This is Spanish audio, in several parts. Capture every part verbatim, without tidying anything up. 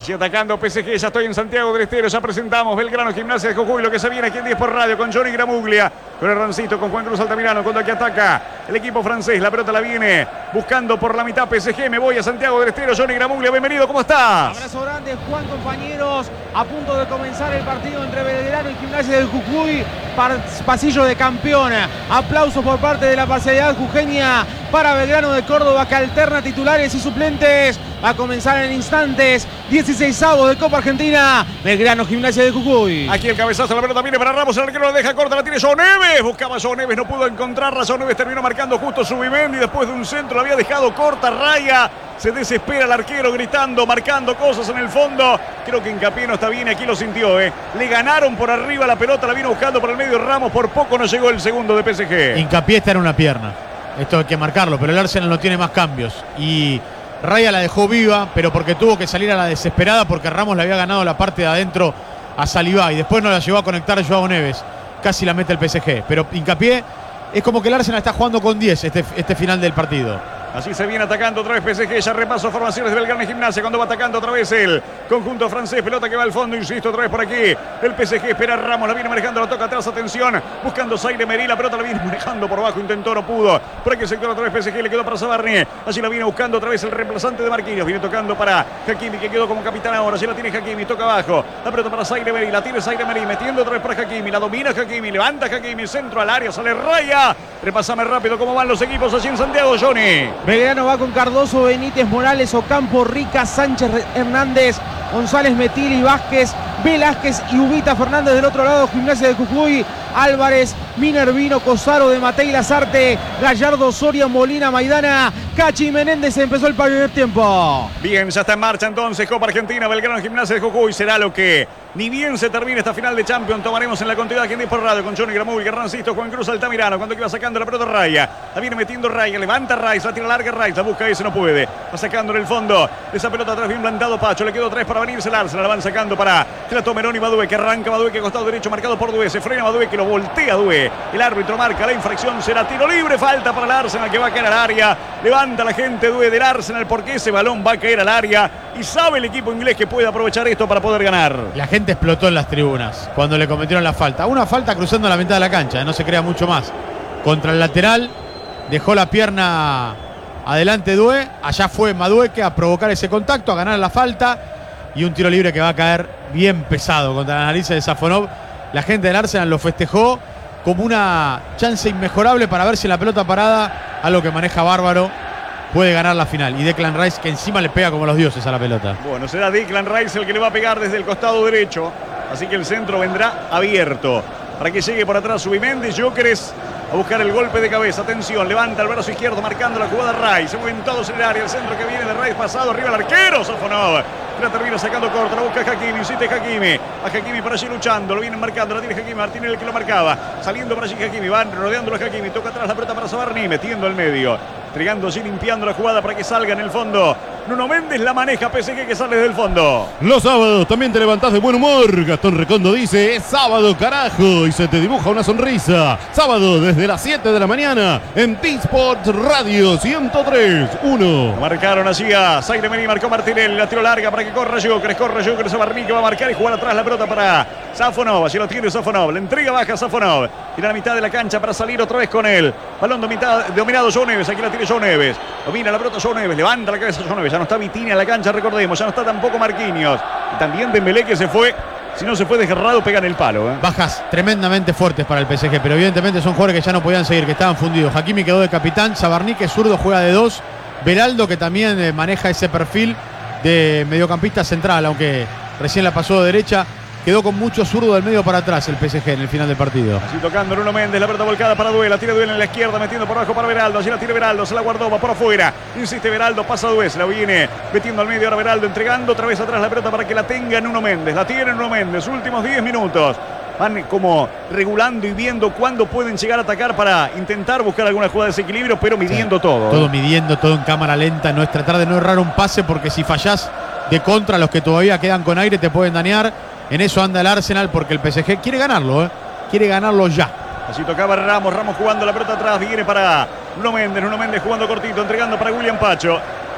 Allí atacando P S G, ya estoy en Santiago del Estero, ya presentamos Belgrano Gimnasia de Jujuy, lo que se viene aquí en diez por radio con Johnny Gramuglia, con Hernancito, con Juan Cruz Altamirano, cuando aquí ataca el equipo francés, la pelota la viene buscando por la mitad P S G, me voy a Santiago del Estero, Johnny Gramuglia, bienvenido, ¿cómo estás? Abrazo grande, Juan, compañeros, a punto de comenzar el partido entre Belgrano y Gimnasia de Jujuy, pasillo de campeón, aplausos por parte de la parcialidad jujeña para Belgrano de Córdoba, que alterna titulares y suplentes. Va a comenzar en instantes, dieciseisavos de Copa Argentina, Belgrano Gimnasia de Jujuy. Aquí el cabezazo, la pelota viene para Ramos, el arquero la deja corta, la tiene João Neves, buscaba João Neves, no pudo encontrarla, João Neves terminó marcando justo Zubimendi, después de un centro la había dejado corta, raya, se desespera el arquero gritando, marcando cosas en el fondo. Creo que Hincapié no está bien, aquí lo sintió, ¿eh? Le ganaron por arriba la pelota, la vino buscando por el medio Ramos, por poco no llegó el segundo de P S G. Hincapié está en una pierna, esto hay que marcarlo, pero el Arsenal no tiene más cambios y Raya la dejó viva, pero porque tuvo que salir a la desesperada porque Ramos le había ganado la parte de adentro a Saliba y después no la llevó a conectar João Neves. Casi la mete el P S G, pero Hincapié es como que el Arsenal está jugando con diez este, este final del partido. Así se viene atacando otra vez P S G, ya repaso formaciones de Belgrano y Gimnasia cuando va atacando otra vez el conjunto francés, pelota que va al fondo, insisto, otra vez por aquí, el P S G espera a Ramos, la viene manejando, la toca atrás, atención, buscando Zaire Emery, la pelota la viene manejando por abajo, intentó, no pudo, por aquí el sector otra vez P S G, le quedó para Sabarné, allí la viene buscando otra vez el reemplazante de Marquinhos, viene tocando para Hakimi, que quedó como capitán ahora, allí la tiene Hakimi, toca abajo, la pelota para Zaire Emery, la tiene Zaire Emery, metiendo otra vez para Hakimi, la domina Hakimi, levanta Hakimi, centro al área, sale Raya, repásame rápido cómo van los equipos allí en Santiago, Johnny. Belgrano va con Cardoso, Benítez, Morales, Ocampo, Rica, Sánchez, Hernández, González, Metili, Vázquez, Velázquez y Ubita Fernández del otro lado, Gimnasia de Jujuy, Álvarez, Minervino, Cosaro, de Matei, Lazarte, Gallardo, Soria, Molina, Maidana, Cachi, Menéndez. Empezó el primer tiempo. Bien, ya está en marcha entonces Copa Argentina, Belgrano Gimnasia de Jujuy, será lo que ni bien se termine esta final de Champions, tomaremos en la continuidad aquí en diez por radio con Johnny Gramuglia, Hernancito, Juan Cruz Altamirano, cuando iba sacando la pelota Raya, la viene metiendo Raya, levanta Raya, la tira larga Raya, la busca ese, no puede, va sacando en el fondo, esa pelota atrás bien plantado Pacho, le quedó tres para venirse el Arsenal, la van sacando para Trato Meroni, Badue, que arranca Badue, que costado derecho marcado por Due, se frena Badue, que lo voltea Due, el árbitro marca la infracción, será tiro libre, falta para el Arsenal, que va a caer al área, levanta la gente Due del Arsenal, porque ese balón va a caer al área, y sabe el equipo inglés que puede aprovechar esto para poder ganar. La gente explotó en las tribunas cuando le cometieron la falta, una falta cruzando la mitad de la cancha, no se crea mucho más, contra el lateral, dejó la pierna adelante Due, allá fue Madueque a provocar ese contacto, a ganar la falta y un tiro libre que va a caer bien pesado contra la nariz de Safonov. La gente del Arsenal lo festejó como una chance inmejorable para ver si la pelota parada, algo que maneja bárbaro, puede ganar la final. Y Declan Rice, que encima le pega como los dioses a la pelota. Bueno, será Declan Rice el que le va a pegar desde el costado derecho, así que el centro vendrá abierto para que llegue por atrás Zubimendi. Gyökeres a buscar el golpe de cabeza, atención, levanta el brazo izquierdo marcando la jugada Rice, se mueven todos en el área, el centro que viene de Rice pasado, arriba el arquero Safonov, la termina sacando corta, la busca Hakimi, insiste Hakimi, a Hakimi para allí luchando, lo vienen marcando, la tiene Hakimi, Martínez el que lo marcaba, saliendo para allí Hakimi, van rodeándolo a Hakimi, toca atrás la pelota para Sabarní, metiendo al medio, entregando allí, limpiando la jugada para que salga en el fondo. Nuno Méndez la maneja, P S G que sale del fondo. Los sábados también te levantás de buen humor. Gastón Recondo dice, es sábado carajo, y se te dibuja una sonrisa. Sábado desde las siete de la mañana en T-Sport Radio ciento tres uno. Marcaron allí a Zaire Emery, marcó Martinelli, la tiro larga para que corra Gyökeres, corre Gyökeres, Sabarní que va a marcar y jugar atrás la pelota para Safonov, allí lo tiene Safonov, la entrega baja Safonov, y la mitad de la cancha para salir otra vez con él. Balón dominado, dominado João Neves, aquí la tiene João Neves, domina la pelota João Neves, levanta la cabeza João Neves, ya no está Vitinha en la cancha, recordemos, ya no está tampoco Marquinhos, y también Dembélé que se fue, si no se fue desgarrado, pega en el palo. ¿eh? Bajas tremendamente fuertes para el P S G, pero evidentemente son jugadores que ya no podían seguir, que estaban fundidos. Hakimi quedó de capitán, Sabarní que zurdo juega de dos, Beraldo que también eh, maneja ese perfil de mediocampista central, aunque recién la pasó de derecha. Quedó con mucho zurdo del medio para atrás el P S G en el final del partido. Así tocando Nuno Méndez, la pelota volcada para Due, la tira Due en la izquierda, metiendo por abajo para Beraldo, allí la tira Beraldo, se la guardó, va por afuera, insiste Beraldo, pasa Due, se la viene metiendo al medio, ahora Beraldo entregando otra vez atrás la pelota para que la tenga Nuno Méndez, la tiene Nuno Méndez, últimos diez minutos. Van como regulando y viendo cuándo pueden llegar a atacar para intentar buscar alguna jugada de desequilibrio, pero midiendo sí, todo. Todo midiendo, todo en cámara lenta, no es tratar de no errar un pase porque si fallás de contra, los que todavía quedan con aire te pueden dañar. En eso anda el Arsenal porque el P S G quiere ganarlo, ¿eh? Quiere ganarlo ya. Así tocaba Ramos, Ramos jugando la pelota atrás, viene para Nuno Méndez, Nuno Méndez jugando cortito, entregando para William Pacho.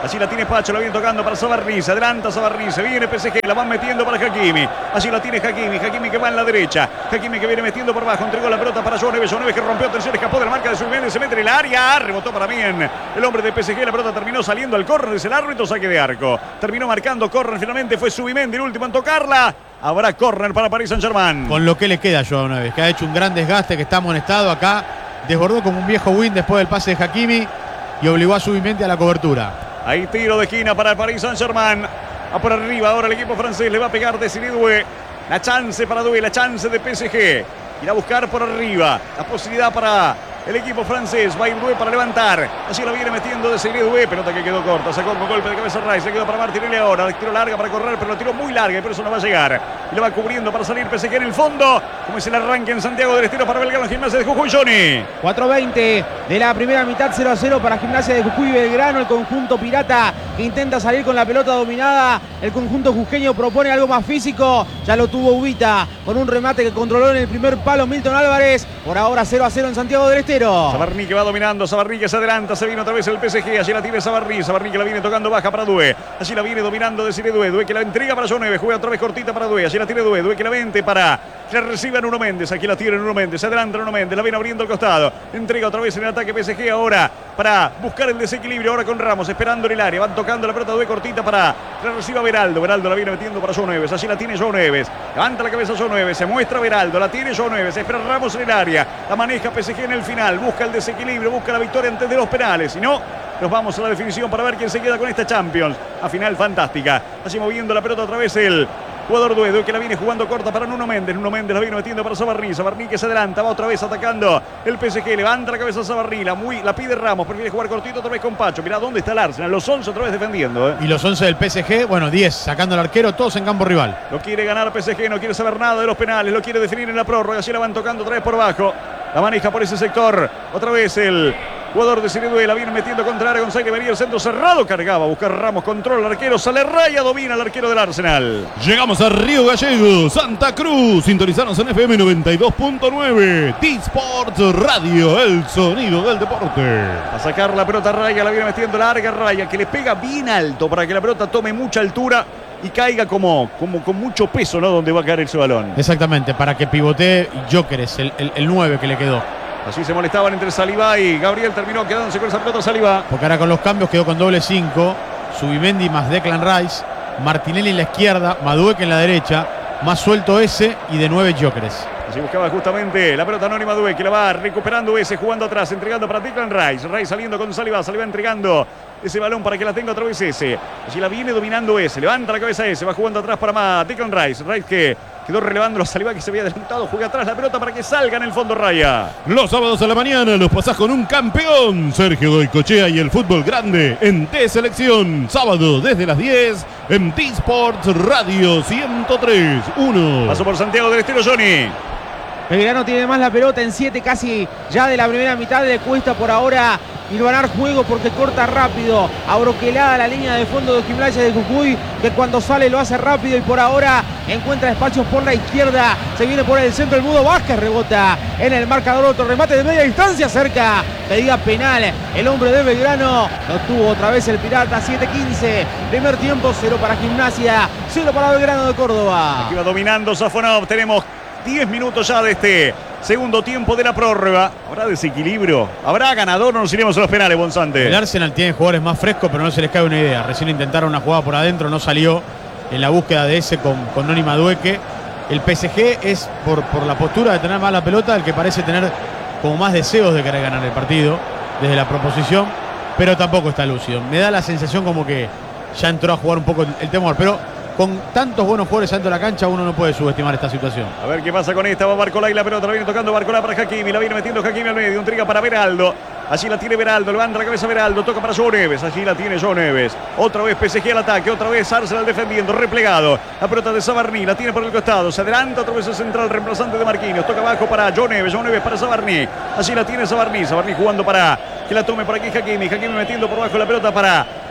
Allí la tiene Pacho, la viene tocando para Sabarní, se adelanta Sabarní, se viene P S G, la van metiendo para Hakimi. Allí la tiene Hakimi, Hakimi que va en la derecha, Hakimi que viene metiendo por abajo, entregó la pelota para João Neves, João Neves que rompió tercero, escapó de la marca de Zubimendi, se mete en el área, rebotó para bien el hombre de P S G, la pelota terminó saliendo al córner, es el árbitro, saque de arco. Terminó marcando córner, finalmente fue Zubimendi el último en tocarla. Habrá córner para Paris Saint-Germain. Con lo que le queda a João Neves, que ha hecho un gran desgaste, que está amonestado acá, desbordó como un viejo win después del pase de Hakimi y obligó a Zubimendi a la cobertura. Ahí tiro de esquina para el Paris Saint-Germain. A por arriba ahora el equipo francés, le va a pegar Desiré Doué. La chance para Doué, la chance de P S G. Irá a buscar por arriba la posibilidad para el equipo francés. Va a ir Doué para levantar. Así la viene metiendo Desiré Doué. Pelota que quedó corta. Sacó con golpe de cabeza Rice. Se quedó para Martinelli ahora. La tiro larga para correr, pero la tiró muy larga y por eso no va a llegar. Y la va cubriendo para salir P S G en el fondo. Como es el arranque en Santiago del Estero para Belgrano Gimnasia de Jujuy, Johnny. cuatro veinte de la primera mitad, cero a cero para Gimnasia de Jujuy y Belgrano. El conjunto pirata que intenta salir con la pelota dominada. El conjunto jujeño propone algo más físico. Ya lo tuvo Ubita con un remate que controló en el primer palo Milton Álvarez. Por ahora cero a cero en Santiago del Estero. Sabarní que va dominando, Sabarní que se adelanta, se vino otra vez el P S G, allí la tiene Sabarní, Sabarní que la viene tocando baja para Doué, allí la viene dominando Desiré Doué, Doué que la entrega para João Neves, juega otra vez cortita para Doué, allí la tiene Doué, Doué que la vente para que la reciba Nuno Méndez, aquí la tiene Nuno Méndez, se adelanta Nuno Méndez, la viene abriendo al costado, entrega otra vez en el ataque P S G ahora para buscar el desequilibrio, ahora con Ramos, esperando en el área, van tocando la pelota Doué cortita para que la reciba Beraldo, Beraldo la viene metiendo para João Neves, allí la tiene João Neves, levanta la cabeza João Neves, se muestra Beraldo, la tiene João Neves, espera Ramos en el área, la maneja P S G en el final, busca el desequilibrio, busca la victoria antes de los penales, si no, nos vamos a la definición para ver quién se queda con esta Champions, a final fantástica, así moviendo la pelota otra vez el jugador Doué, Doué que la viene jugando corta para Nuno Méndez, Nuno Méndez la viene metiendo para Sabarní, Sabarní que se adelanta, va otra vez atacando el P S G, levanta la cabeza Sabarní, la, muy, la pide Ramos, prefiere jugar cortito otra vez con Pacho, mirá dónde está el Arsenal, los once otra vez defendiendo. ¿eh? Y los once del P S G, bueno, diez sacando al arquero, todos en campo rival. Lo quiere ganar P S G, no quiere saber nada de los penales, lo quiere definir en la prórroga, así la van tocando otra vez por abajo, la maneja por ese sector, otra vez el jugador de Siridue la viene metiendo contra el área González, venía el centro cerrado, cargaba a buscar Ramos, controla el arquero, sale raya, domina el arquero del Arsenal. Llegamos a Río Gallego, Santa Cruz, sintonizanos en F M noventa y dos punto nueve, T-Sports Radio, el sonido del deporte. A sacar la pelota Raya, la viene metiendo larga Raya, que le pega bien alto para que la pelota tome mucha altura y caiga como, como con mucho peso, ¿no? Donde va a caer ese balón. Exactamente, para que pivotee Gyökeres, el, el, el nueve que le quedó. Así se molestaban entre Saliba y Gabriel, terminó quedándose con esa pelota Saliba. Porque ahora con los cambios quedó con doble cinco, Zubimendi más Declan Rice, Martinelli en la izquierda, Madueke en la derecha, más suelto ese y de nueve Gyökeres. Así buscaba justamente la pelota anónima Doué, que la va recuperando ese, jugando atrás, entregando para Declan Rice. Rice saliendo con Saliba, Saliba entregando ese balón para que la tenga otra vez ese. Allí la viene dominando ese, levanta la cabeza ese, va jugando atrás para más Declan Rice. Rice que quedó relevando a Saliba, que se había adelantado, juega atrás la pelota para que salga en el fondo Raya. Los sábados a la mañana los pasás con un campeón, Sergio Goicochea y el fútbol grande en T-Selección. Sábado desde las diez en T-Sports Radio ciento tres punto uno. Paso por Santiago del Estero, Johnny. Belgrano tiene más la pelota en siete casi ya de la primera mitad, le cuesta por ahora ganar juego porque corta rápido, abroquelada la línea de fondo de Gimnasia de Jujuy, que cuando sale lo hace rápido y por ahora encuentra espacios por la izquierda, se viene por el centro el Mudo Vázquez, rebota en el marcador, otro remate de media distancia cerca, pedida penal, el hombre de Belgrano, lo tuvo otra vez el Pirata, siete quince, primer tiempo, cero para Gimnasia, cero para Belgrano de Córdoba. Aquí va dominando Safonov, tenemos diez minutos ya de este segundo tiempo de la prórroga. ¿Habrá desequilibrio? ¿Habrá ganador? No nos iremos a los penales, Bonzante. El Arsenal tiene jugadores más frescos, pero no se les cae una idea. Recién intentaron una jugada por adentro, no salió en la búsqueda de ese con, con Noni Madueke. El P S G es, por, por la postura de tener más la pelota, el que parece tener como más deseos de querer ganar el partido desde la proposición, pero tampoco está lúcido. Me da la sensación como que ya entró a jugar un poco el temor, pero con tantos buenos jugadores dentro de la cancha, uno no puede subestimar esta situación. A ver qué pasa con esta. Va Barcolá y la pelota la viene tocando Barcolá para Hakimi. La viene metiendo Hakimi al medio. Intriga para Beraldo. Allí la tiene Beraldo. Levanta la cabeza Beraldo. Toca para João Neves. Allí la tiene João Neves. Otra vez P S G al ataque. Otra vez Arsenal defendiendo. Replegado. La pelota de Sabarní. La tiene por el costado. Se adelanta otra vez el central reemplazante de Marquinhos. Toca abajo para João Neves. João Neves para Sabarní. Allí la tiene Sabarní. Sabarní jugando para que la tome por aquí Hakimi. Hakimi metiendo por abajo la pelota para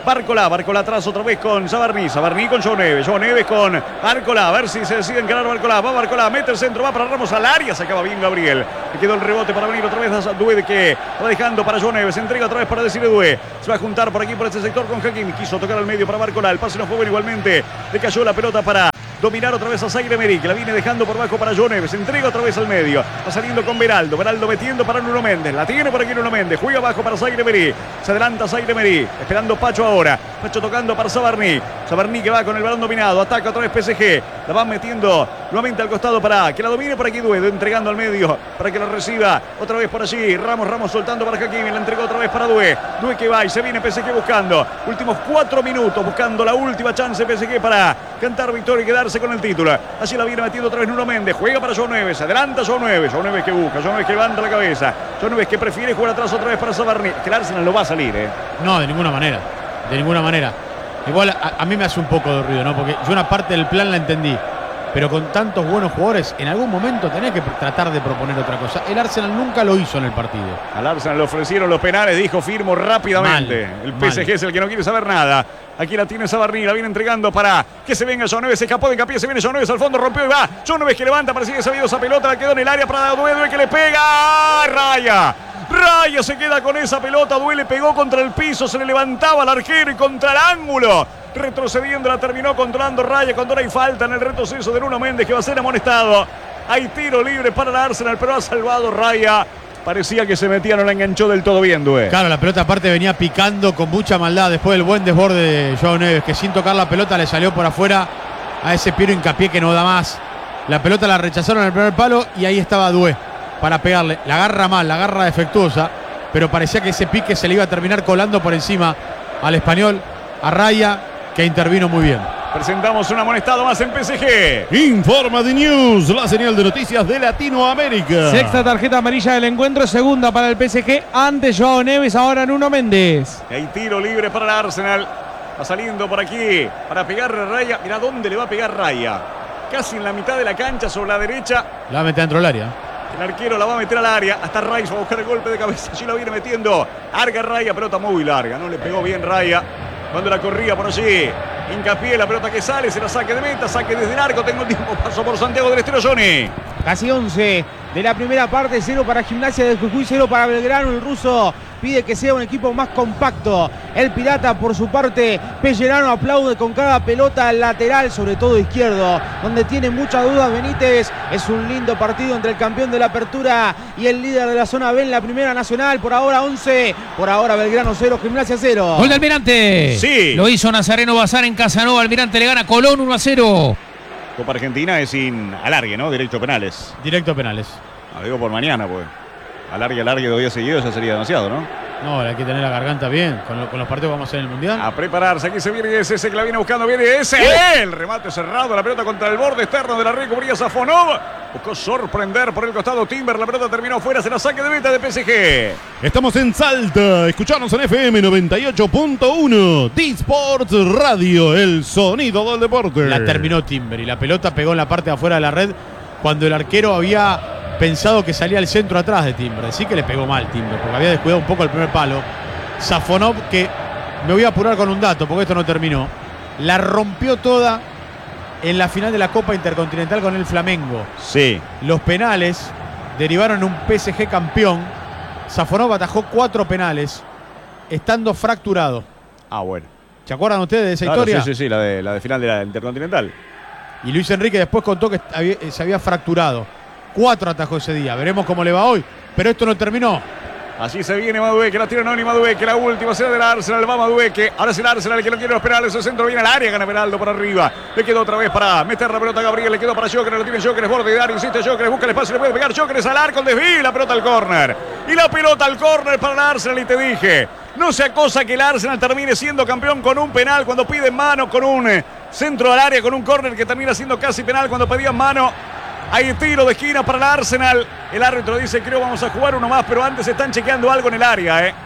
Barcola, Barcola atrás otra vez con Sabarní, Sabarní con João Neves, João Neves con Barcola, a ver si se decide encarar Barcola, va Barcola, mete el centro, va para Ramos al área, se acaba bien Gabriel, le quedó el rebote para venir otra vez a Doué, que va dejando para João Neves, entrega otra vez para Desiré Doué, se va a juntar por aquí por este sector con Hakimi, quiso tocar al medio para Barcola, el pase no fue bueno igualmente, le cayó la pelota para dominar otra vez a Zaire Emery, que la viene dejando por bajo para João Neves, entrega otra vez al medio, va saliendo con Beraldo, Beraldo metiendo para Nuno Méndez, la tiene por aquí Nuno Méndez, juega abajo para Zaire Emery, se adelanta Zaire Emery, esperando Pacho ahora, Pacho tocando para Sabarní, Sabarní que va con el balón dominado, ataca otra vez P S G, la van metiendo nuevamente al costado para que la domine por aquí Doué, entregando al medio para que la reciba otra vez por allí, Ramos, Ramos soltando para Hakimi, la entregó otra vez para Doué, Doué que va y se viene P S G buscando, últimos cuatro minutos buscando la última chance P S G para cantar victoria y quedarse con el título. Así la viene metiendo otra vez Nuno Méndez. Juega para João Neves. Adelanta João Neves. João Neves que busca. João Neves que levanta la cabeza. João Neves que prefiere jugar atrás otra vez para Sabarní. Que el Arsenal no va a salir, ¿eh? No, de ninguna manera. De ninguna manera. Igual a, a mí me hace un poco de ruido, ¿no? Porque yo una parte del plan la entendí. Pero con tantos buenos jugadores, en algún momento tenés que tratar de proponer otra cosa. El Arsenal nunca lo hizo en el partido. Al Arsenal le ofrecieron los penales, dijo firmo rápidamente. Mal, el P S G mal. Es el que no quiere saber nada. Aquí la tiene Sabarní, la viene entregando para que se venga João Neves. Se escapó de Hincapié, se viene João Neves al fondo, rompió y va. João Neves que levanta, persigue sabido esa pelota, la quedó en el área para Doué, Doué que le pega. Raya. Raya se queda con esa pelota. Doué le pegó contra el piso, se le levantaba al arquero y contra el ángulo. Retrocediendo, la terminó controlando Raya cuando no hay falta en el retroceso de Nuno Méndez, que va a ser amonestado. Hay tiro libre para el Arsenal, pero ha salvado Raya. Parecía que se metía, no la enganchó del todo bien, Doué. Claro, la pelota aparte venía picando con mucha maldad después del buen desborde de João Neves, que sin tocar la pelota le salió por afuera a ese Piero Hincapié que no da más. La pelota la rechazaron en el primer palo y ahí estaba Doué para pegarle. La agarra mal, la agarra defectuosa, pero parecía que ese pique se le iba a terminar colando por encima al español, a Raya, que intervino muy bien. Presentamos un amonestado más en P S G. Informa de News, la señal de noticias de Latinoamérica. Sexta tarjeta amarilla del encuentro, segunda para el P S G, ante João Neves, ahora Nuno Méndez. Hay tiro libre para el Arsenal. Va saliendo por aquí para pegarle a Raya. Mirá dónde le va a pegar Raya. Casi en la mitad de la cancha, sobre la derecha. La va a meter dentro del área. El arquero la va a meter al área. Hasta Raya va a buscar el golpe de cabeza. Allí la viene metiendo. Larga Raya, pelota muy larga. No le pegó bien Raya cuando la corría por allí. Hincapié, la pelota que sale, se la saque de meta, saque desde el arco. Tengo el tiempo, paso por Santiago del Estero, Johnny. Casi once de la primera parte, cero para Gimnasia del Jujuy, cero para Belgrano. El ruso pide que sea un equipo más compacto. El Pirata, por su parte, Pellerano aplaude con cada pelota lateral, sobre todo izquierdo, donde tiene muchas dudas Benítez. Es un lindo partido entre el campeón de la apertura y el líder de la zona B en la primera nacional. Por ahora once, por ahora Belgrano cero, Gimnasia cero. Gol de Almirante. Sí. Lo hizo Nazareno Bazán en Casanova. Almirante le gana a Colón uno a cero. Copa Argentina es sin alargue, ¿no? Directo a penales. Directo a penales. Lo digo por mañana, pues. Alargue, alargue dos días seguidos ya sería demasiado, ¿no? No, hay que tener la garganta bien. Con, lo, con los partidos que vamos a hacer en el Mundial. A prepararse. Aquí se viene ese, ese que la viene buscando. Viene ese. El remate cerrado. La pelota contra el borde externo de la red. Cubría Safonov. Buscó sorprender por el costado Timber. La pelota terminó fuera. Se la saque de meta de P S G. Estamos en Salta. Escuchanos en F M noventa y ocho punto uno. D-Sports Radio. El sonido del deporte. La terminó Timber. Y la pelota pegó en la parte de afuera de la red. Cuando el arquero había pensado que salía al centro atrás de Timber. Sí que le pegó mal Timber, porque había descuidado un poco el primer palo. Safonov, que me voy a apurar con un dato, porque esto no terminó. La rompió toda en la final de la Copa Intercontinental con el Flamengo. Sí. Los penales derivaron en un P S G campeón. Safonov atajó cuatro penales, estando fracturado. Ah, bueno. ¿Se acuerdan ustedes de esa Claro, historia? sí, sí, sí, la de, la de final de la Intercontinental. Y Luis Enrique después contó que había, se había fracturado. Cuatro atajó ese día. Veremos cómo le va hoy. Pero esto no terminó. Así se viene Madueque, la tira Noni Madueque, la última será del Arsenal, va Madueque, ahora es el Arsenal que lo quiere los penales, el centro viene al área, gana Beraldo por arriba, le quedó otra vez para meter la pelota a Gabriel, le quedó para Jóqueres, lo tiene Jóqueres, borde de área, insiste Jóqueres, busca el espacio, le puede pegar Jóqueres al arco, el desvío, la pelota al córner, y la pelota al córner para el Arsenal, y te dije, no sea cosa que el Arsenal termine siendo campeón con un penal, cuando piden mano, con un centro al área, con un córner que termina siendo casi penal, cuando pedían mano. Hay tiro de esquina para el Arsenal. El árbitro dice, creo vamos a jugar uno más, pero antes están chequeando algo en el área, ¿eh?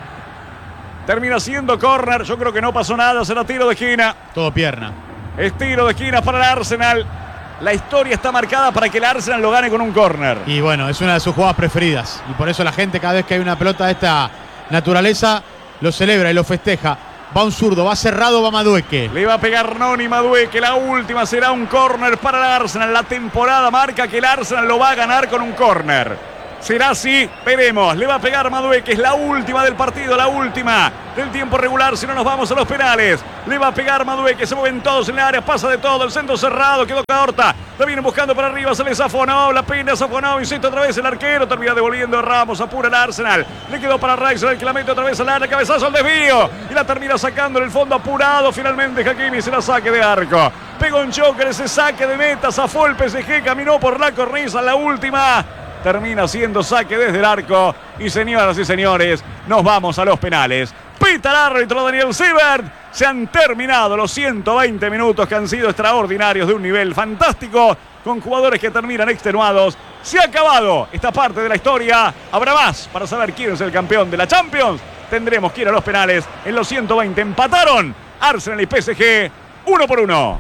Termina siendo córner. Yo creo que no pasó nada. Será tiro de esquina. Todo pierna. Es tiro de esquina para el Arsenal. La historia está marcada para que el Arsenal lo gane con un córner. Y bueno, es una de sus jugadas preferidas. Y por eso la gente, cada vez que hay una pelota de esta naturaleza, lo celebra y lo festeja. Va un zurdo, va cerrado, va Madueque. Le va a pegar Noni Madueque. La última será un córner para el Arsenal. La temporada marca que el Arsenal lo va a ganar con un córner. Será así, veremos. Le va a pegar Madueque. Es la última del partido, la última del tiempo regular. Si no, nos vamos a los penales. Le va a pegar Madueque. Se mueven todos en el área. Pasa de todo. El centro cerrado. Quedó Caorta. La vienen buscando para arriba. Sale Safonov. La pena Safonov. Insiste otra vez el arquero. Termina devolviendo a Ramos. Apura el Arsenal. Le quedó para Rice. El que la mete otra vez al área. Cabezazo al desvío. Y la termina sacando en el fondo apurado. Finalmente Hakimi se la saque de arco. Pegó un choker. Ese saque de meta. Zafó el P S G. Caminó por la cornisa. La última. Termina siendo saque desde el arco. Y señoras y señores, nos vamos a los penales. Pita el árbitro Daniel Siebert. Se han terminado los ciento veinte minutos que han sido extraordinarios, de un nivel fantástico, con jugadores que terminan extenuados. Se ha acabado esta parte de la historia. Habrá más para saber quién es el campeón de la Champions. Tendremos que ir a los penales. En los ciento veinte empataron Arsenal y P S G uno por uno.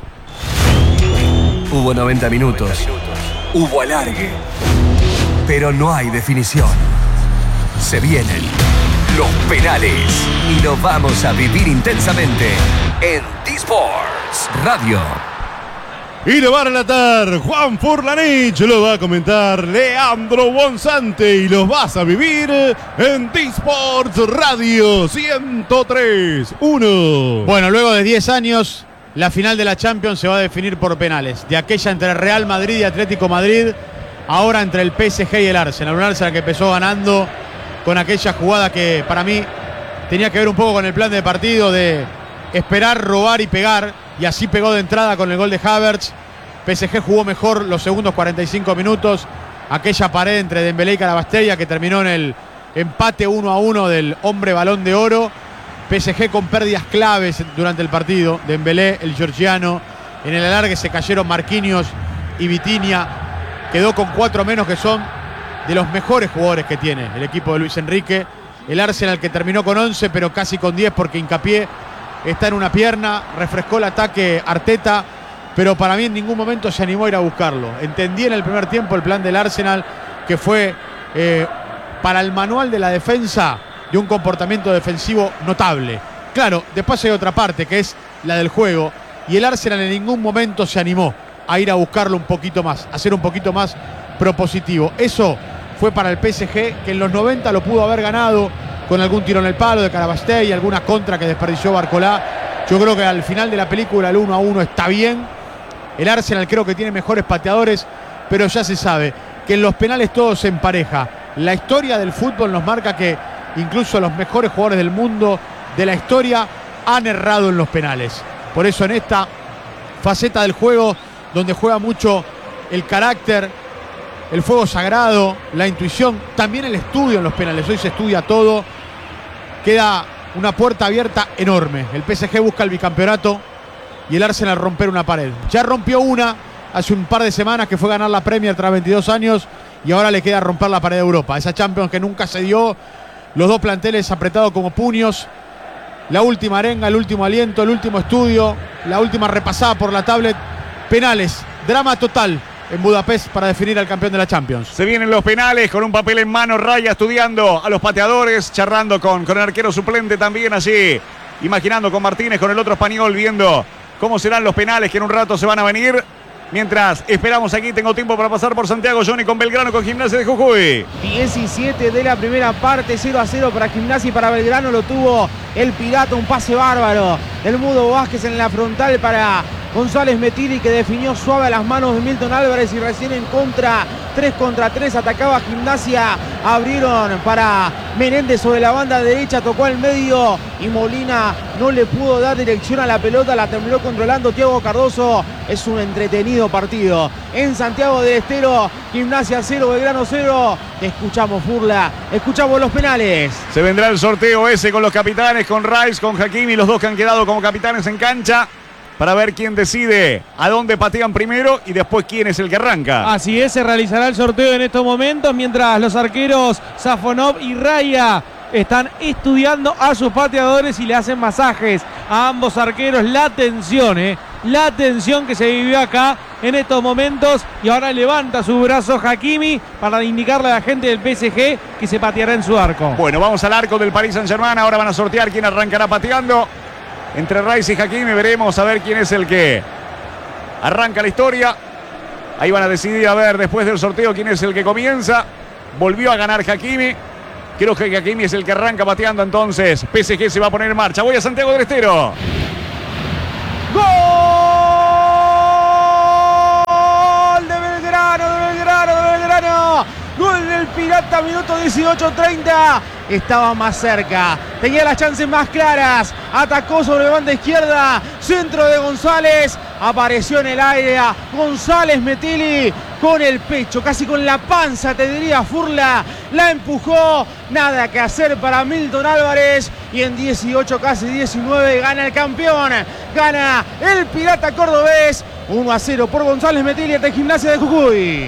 Hubo noventa minutos. Hubo alargue. Pero no hay definición. Se vienen los penales y lo vamos a vivir intensamente en T-Sports Radio. Y lo va a relatar Juan Furlanich, lo va a comentar Leandro Bonsante y los vas a vivir en T-Sports Radio ciento tres uno. Bueno, luego de diez años, la final de la Champions se va a definir por penales. De aquella entre Real Madrid y Atlético Madrid, ahora entre el P S G y el Arsenal. Un Arsenal que empezó ganando con aquella jugada que para mí tenía que ver un poco con el plan de partido de esperar, robar y pegar. Y así pegó de entrada con el gol de Havertz. P S G jugó mejor los segundos cuarenta y cinco minutos. Aquella pared entre Dembélé y Carabastella que terminó en el empate uno a uno del hombre Balón de Oro. P S G con pérdidas claves durante el partido. Dembélé, el georgiano. En el alargue se cayeron Marquinhos y Vitinha. Quedó con cuatro menos, que son de los mejores jugadores que tiene el equipo de Luis Enrique. El Arsenal, que terminó con once, pero casi con diez porque Hincapié está en una pierna. Refrescó el ataque Arteta, pero para mí en ningún momento se animó a ir a buscarlo. Entendí en el primer tiempo el plan del Arsenal, que fue eh, para el manual de la defensa, de un comportamiento defensivo notable. Claro, después hay otra parte, que es la del juego, y el Arsenal en ningún momento se animó a ir a buscarlo un poquito más, a ser un poquito más propositivo. Eso fue para el P S G, que en los noventa lo pudo haber ganado con algún tiro en el palo de Carabastell y alguna contra que desperdició Barcolá. Yo creo que al final de la película el uno a uno está bien. El Arsenal creo que tiene mejores pateadores, pero ya se sabe que en los penales todo se empareja. La historia del fútbol nos marca que incluso los mejores jugadores del mundo, de la historia, han errado en los penales. Por eso en esta faceta del juego, donde juega mucho el carácter, el fuego sagrado, la intuición, también el estudio en los penales. Hoy se estudia todo. Queda una puerta abierta enorme. El P S G busca el bicampeonato y el Arsenal romper una pared. Ya rompió una hace un par de semanas, que fue ganar la Premier tras veintidós años, y ahora le queda romper la pared de Europa. Esa Champions que nunca se dio, los dos planteles apretados como puños. La última arenga, el último aliento, el último estudio, la última repasada por la tablet. Penales, drama total en Budapest para definir al campeón de la Champions. Se vienen los penales con un papel en mano. Raya estudiando a los pateadores, charlando con, con el arquero suplente también allí, imaginando con Martínez, con el otro español, viendo cómo serán los penales que en un rato se van a venir. Mientras esperamos aquí, tengo tiempo para pasar por Santiago Johnny con Belgrano, con Gimnasia de Jujuy. diecisiete de la primera parte, cero a cero para Gimnasia y para Belgrano. Lo tuvo el Pirata, un pase bárbaro del Mudo Vázquez en la frontal para González Metiri, que definió suave a las manos de Milton Álvarez, y recién en contra, tres contra tres, atacaba Gimnasia. Abrieron para Menéndez sobre la banda derecha, tocó al medio y Molina no le pudo dar dirección a la pelota, la terminó controlando Thiago Cardoso. Es un entretenido partido en Santiago del Estero. Gimnasia cero, Belgrano cero. Escuchamos, Furla, escuchamos los penales. Se vendrá el sorteo ese con los capitanes, con Rice, con Hakimi, los dos que han quedado como capitanes en cancha, para ver quién decide a dónde patean primero y después quién es el que arranca. Así es, se realizará el sorteo en estos momentos, mientras los arqueros Safonov y Raya están estudiando a sus pateadores y le hacen masajes a ambos arqueros. La tensión, eh, la tensión que se vivió acá en estos momentos, y ahora levanta su brazo Hakimi para indicarle a la gente del P S G que se pateará en su arco. Bueno, vamos al arco del Paris Saint-Germain. Ahora van a sortear quién arrancará pateando. entre Rice y Hakimi. Veremos a ver quién es el que arranca la historia. Ahí van a decidir a ver después del sorteo quién es el que comienza. Volvió a ganar Hakimi. Creo que Hakimi es el que arranca pateando, entonces P S G se va a poner en marcha. Voy a Santiago del Estero. ¡Gol de Belgrano, de Belgrano, de Belgrano! Gol del Pirata, minuto dieciocho treinta. Estaba más cerca, tenía las chances más claras. Atacó sobre banda izquierda, centro de González. Apareció en el área González Metelli con el pecho, casi con la panza, te diría Furla. La empujó, nada que hacer para Milton Álvarez. Y en dieciocho, casi diecinueve, gana el campeón. Gana el Pirata cordobés. uno a cero por González Metelli ante Gimnasia de Jujuy.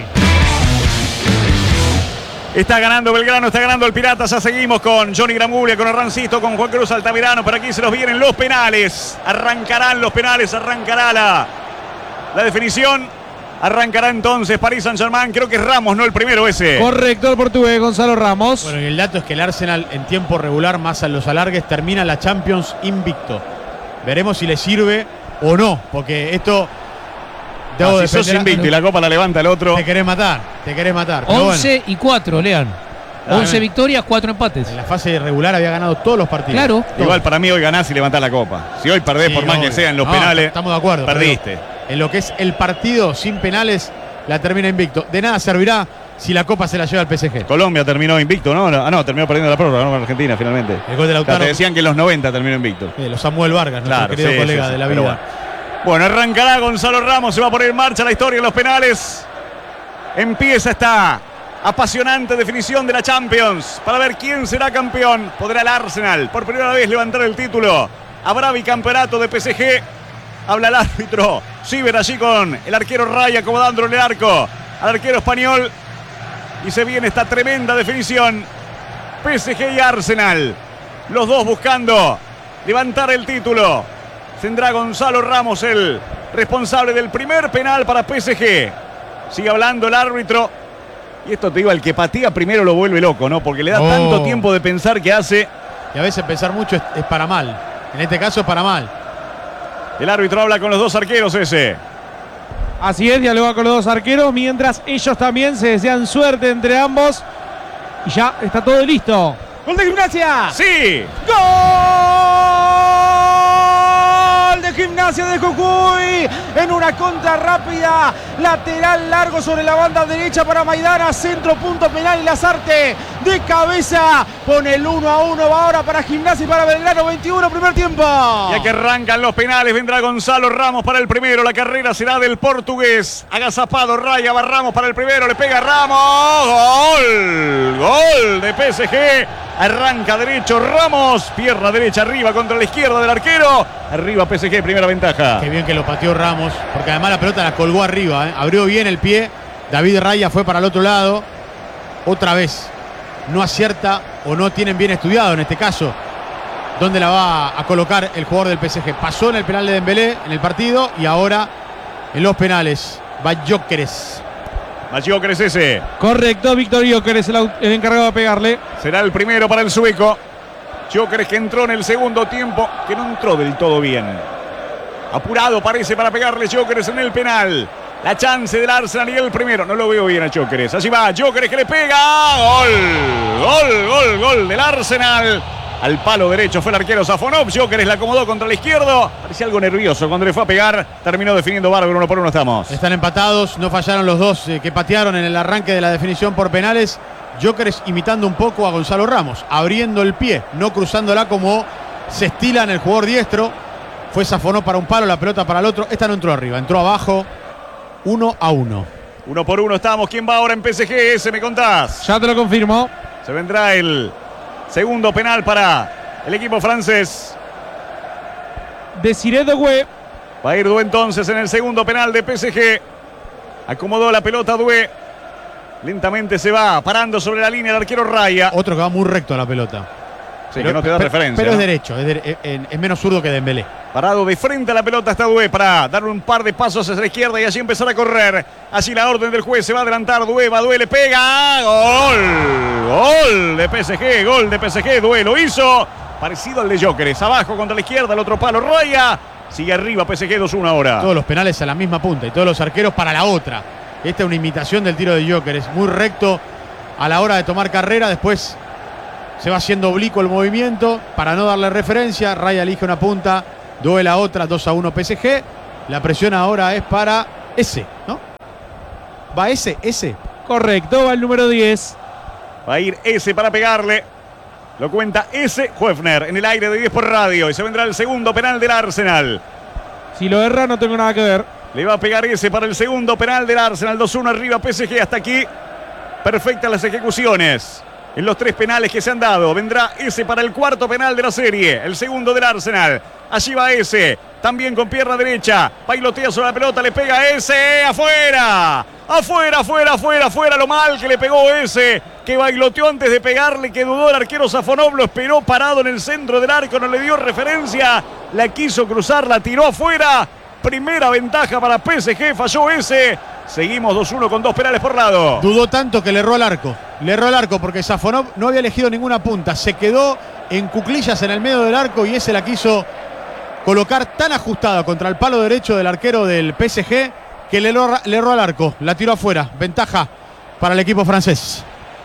Está ganando Belgrano, está ganando el Pirata. Ya seguimos con Johnny Gramuglia, con Hernancito, con Juan Cruz Altamirano. Pero aquí se nos vienen los penales. Arrancarán los penales, arrancará la, la definición. Arrancará entonces Paris Saint-Germain. Creo que es Ramos, no el primero ese. Correcto, el portugués Gonzalo Ramos. Bueno, y el dato es que el Arsenal en tiempo regular, más a los alargues, termina la Champions invicto. Veremos si le sirve o no, porque esto... Ah, si sos invicto y la copa la levanta el otro. Te querés matar, te querés matar. Pero once bueno. y cuatro, Lean. once victorias, cuatro empates. En la fase regular había ganado todos los partidos. Claro. Todos. Igual para mí hoy ganás y levantás la copa. Si hoy perdés, Sí, por más obvio. que sea en los No, penales, estamos de acuerdo. perdiste. En lo que es el partido sin penales, la termina invicto. De nada servirá si la copa se la lleva al P S G. Colombia terminó invicto, ¿no? Ah, no, terminó perdiendo la prórroga, ¿no? Con Argentina finalmente. El gol de Lautaro. Te decían que en los noventa terminó invicto. Eh, los Samuel Vargas, nuestro Claro, querido sí, colega sí, sí, de la pero vida. Bueno. Bueno, arrancará Gonzalo Ramos, se va a poner en marcha la historia en los penales. Empieza esta apasionante definición de la Champions para ver quién será campeón. ¿Podrá el Arsenal por primera vez levantar el título? ¿Habrá bicampeonato de P S G? Habla el árbitro Ciber allí con el arquero Raya acomodándole el arco al arquero español. Y se viene esta tremenda definición. P S G y Arsenal, los dos buscando levantar el título. Tendrá Gonzalo Ramos el responsable del primer penal para P S G. Sigue hablando el árbitro. Y esto te digo, al que patea primero lo vuelve loco, ¿no? Porque le da Oh. tanto tiempo de pensar que hace. Y a veces pensar mucho es, es para mal. En este caso es para mal. El árbitro habla con los dos arqueros ese. Así es, dialoga con los dos arqueros, mientras ellos también se desean suerte entre ambos. Y ya está todo listo. ¡Gol de Gimnasia! ¡Sí! ¡Gol de Gimnasia de Jujuy! En una contra rápida, lateral largo sobre la banda derecha para Maidana, centro, punto penal y Lazarte de cabeza pone el uno a uno. Va ahora para Gimnasia y para Belgrano, veintiuno, primer tiempo. Ya que arrancan los penales, vendrá Gonzalo Ramos para el primero. La carrera será del portugués. Agazapado, Raya, va Ramos para el primero. Le pega Ramos. ¡Gol! ¡Gol de P S G! Arranca derecho Ramos. Pierna derecha arriba contra la izquierda del arquero. Arriba P S G, primera ventaja. Qué bien que lo pateó Ramos, porque además la pelota la colgó arriba, ¿eh? Abrió bien el pie. David Raya fue para el otro lado. Otra vez. No acierta o no tienen bien estudiado en este caso dónde la va a colocar el jugador del P S G. Pasó en el penal de Dembélé en el partido y ahora en los penales va Gyökeres. Gyökeres ese. Correcto, Víctor Gyökeres, el, el encargado de pegarle. Será el primero para el sueco. Gyökeres que entró en el segundo tiempo, que no entró del todo bien. Apurado parece para pegarle Gyökeres en el penal. La chance del Arsenal y el primero. No lo veo bien a Gyökeres. Allí va Gyökeres que le pega. Gol. Gol, gol, gol del Arsenal. Al palo derecho fue el arquero Safonov. Gyökeres la acomodó contra el izquierdo. Parecía algo nervioso cuando le fue a pegar. Terminó definiendo bárbaro. Uno por uno estamos. Están empatados. No fallaron los dos eh, que patearon en el arranque de la definición por penales. Gyökeres imitando un poco a Gonzalo Ramos. Abriendo el pie. No cruzándola como se estila en el jugador diestro. Fue Safonov para un palo. La pelota para el otro. Esta no entró arriba. Entró abajo. Uno a uno. Uno por uno estamos. ¿Quién va ahora en P S G? Ese me contás. Ya te lo confirmo. Se vendrá el segundo penal para el equipo francés. Desiré Doué. Va a ir Doué entonces en el segundo penal de P S G. Acomodó la pelota Doué. Lentamente se va parando sobre la línea el arquero Raya. Otro que va muy recto a la pelota. Sí, que no te da pero, referencia. Pero ¿no? es derecho. Es, de, es, es menos zurdo que Dembélé. Parado de frente a la pelota está Doué para darle un par de pasos hacia la izquierda y allí empezar a correr. Así la orden del juez, se va a adelantar Doué, va Doué, le pega. ¡Gol! Gol de P S G, gol de P S G. Doué lo hizo. parecido al de Gyökeres. Abajo contra la izquierda, el otro palo, Raya. Sigue arriba P S G dos uno ahora. Todos los penales a la misma punta y todos los arqueros para la otra. Esta es una imitación del tiro de Gyökeres, muy recto a la hora de tomar carrera. Después se va haciendo oblicuo el movimiento para no darle referencia. Raya elige una punta, duela otra, dos a uno P S G. La presión ahora es para ese, ¿no? ¿Va ese? ¿Ese? Correcto, va el número diez. Va a ir ese para pegarle. Lo cuenta ese Hoefner en el aire de diez por radio. Y se vendrá el segundo penal del Arsenal. Si lo erra, no tengo nada que ver. Le va a pegar ese para el segundo penal del Arsenal. dos uno arriba P S G. Hasta aquí perfectas las ejecuciones en los tres penales que se han dado. Vendrá ese para el cuarto penal de la serie. El segundo del Arsenal. Allí va ese. También con pierna derecha. Bailotea sobre la pelota. Le pega ese. ¡Afuera! Afuera, afuera, afuera, afuera. Lo mal que le pegó ese. Que bailoteó antes de pegarle. Que dudó el arquero Safonov. Lo esperó parado en el centro del arco. No le dio referencia. La quiso cruzar. La tiró afuera. Primera ventaja para P S G. Falló ese. Seguimos dos uno con dos penales por lado. Dudó tanto que le erró al arco. Le erró al arco porque Safonov no había elegido ninguna punta. Se quedó en cuclillas en el medio del arco y ese la quiso colocar tan ajustada contra el palo derecho del arquero del P S G que le erró, le erró al arco. La tiró afuera. Ventaja para el equipo francés.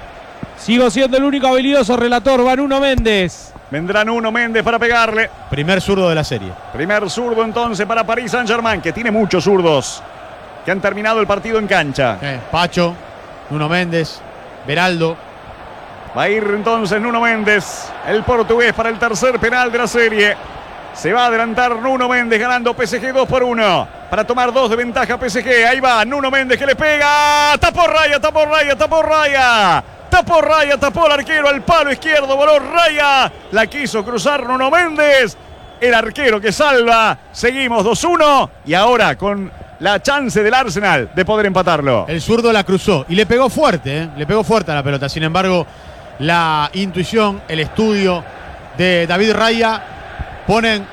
Sigo siendo el único habilidoso relator. Va Nuno Méndez. Vendrá Nuno Méndez para pegarle. Primer zurdo de la serie. Primer zurdo entonces para Paris Saint-Germain, que tiene muchos zurdos que han terminado el partido en cancha. Eh, Pacho, Nuno Méndez, Beraldo. Va a ir entonces Nuno Méndez, el portugués, para el tercer penal de la serie. Se va a adelantar Nuno Méndez ganando P S G dos por uno. Para tomar dos de ventaja P S G. Ahí va Nuno Méndez que le pega. Tapó Raya, tapó Raya, tapó Raya. Tapó Raya, tapó el arquero al palo izquierdo. Voló Raya. La quiso cruzar Nuno Méndez. El arquero que salva. Seguimos dos uno. Y ahora con la chance del Arsenal de poder empatarlo. El zurdo la cruzó y le pegó fuerte, ¿eh? Le pegó fuerte a la pelota. Sin embargo, la intuición, el estudio de David Raya ponen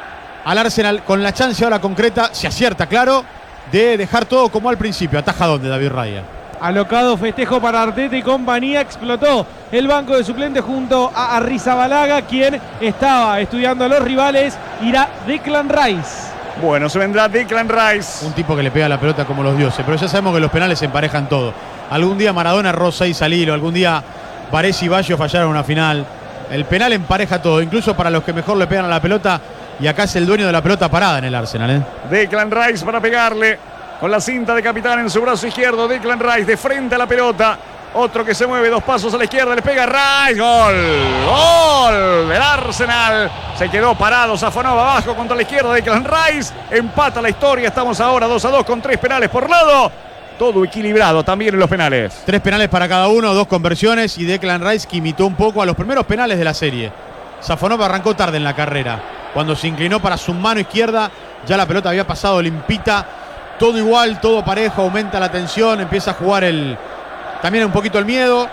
al Arsenal con la chance ahora concreta, se acierta, claro, de dejar todo como al principio. Ataja donde David Raya. Alocado festejo para Arteta y compañía. Explotó el banco de suplentes junto a Arrizabalaga, quien estaba estudiando a los rivales. Irá Declan Rice. Bueno, se vendrá Declan Rice. Un tipo que le pega la pelota como los dioses. Pero ya sabemos que los penales se emparejan todo. Algún día Maradona erró seis al hilo. Algún día Varese y Baggio fallaron una final. El penal empareja todo, incluso para los que mejor le pegan a la pelota. Y acá es el dueño de la pelota parada en el Arsenal, ¿eh? Declan Rice para pegarle. Con la cinta de capitán en su brazo izquierdo. Declan Rice de frente a la pelota. Otro que se mueve dos pasos a la izquierda. Le pega Rice. Gol. Gol del Arsenal. Se quedó parado Safonov abajo contra la izquierda. Declan Rice. Empata la historia. Estamos ahora dos a dos con tres penales por lado. Todo equilibrado también en los penales. Tres penales para cada uno, dos conversiones. Y Declan Rice que imitó un poco a los primeros penales de la serie. Safonov arrancó tarde en la carrera. Cuando se inclinó para su mano izquierda, ya la pelota había pasado limpita. Todo igual, todo parejo, aumenta la tensión, empieza a jugar el también un poquito el miedo.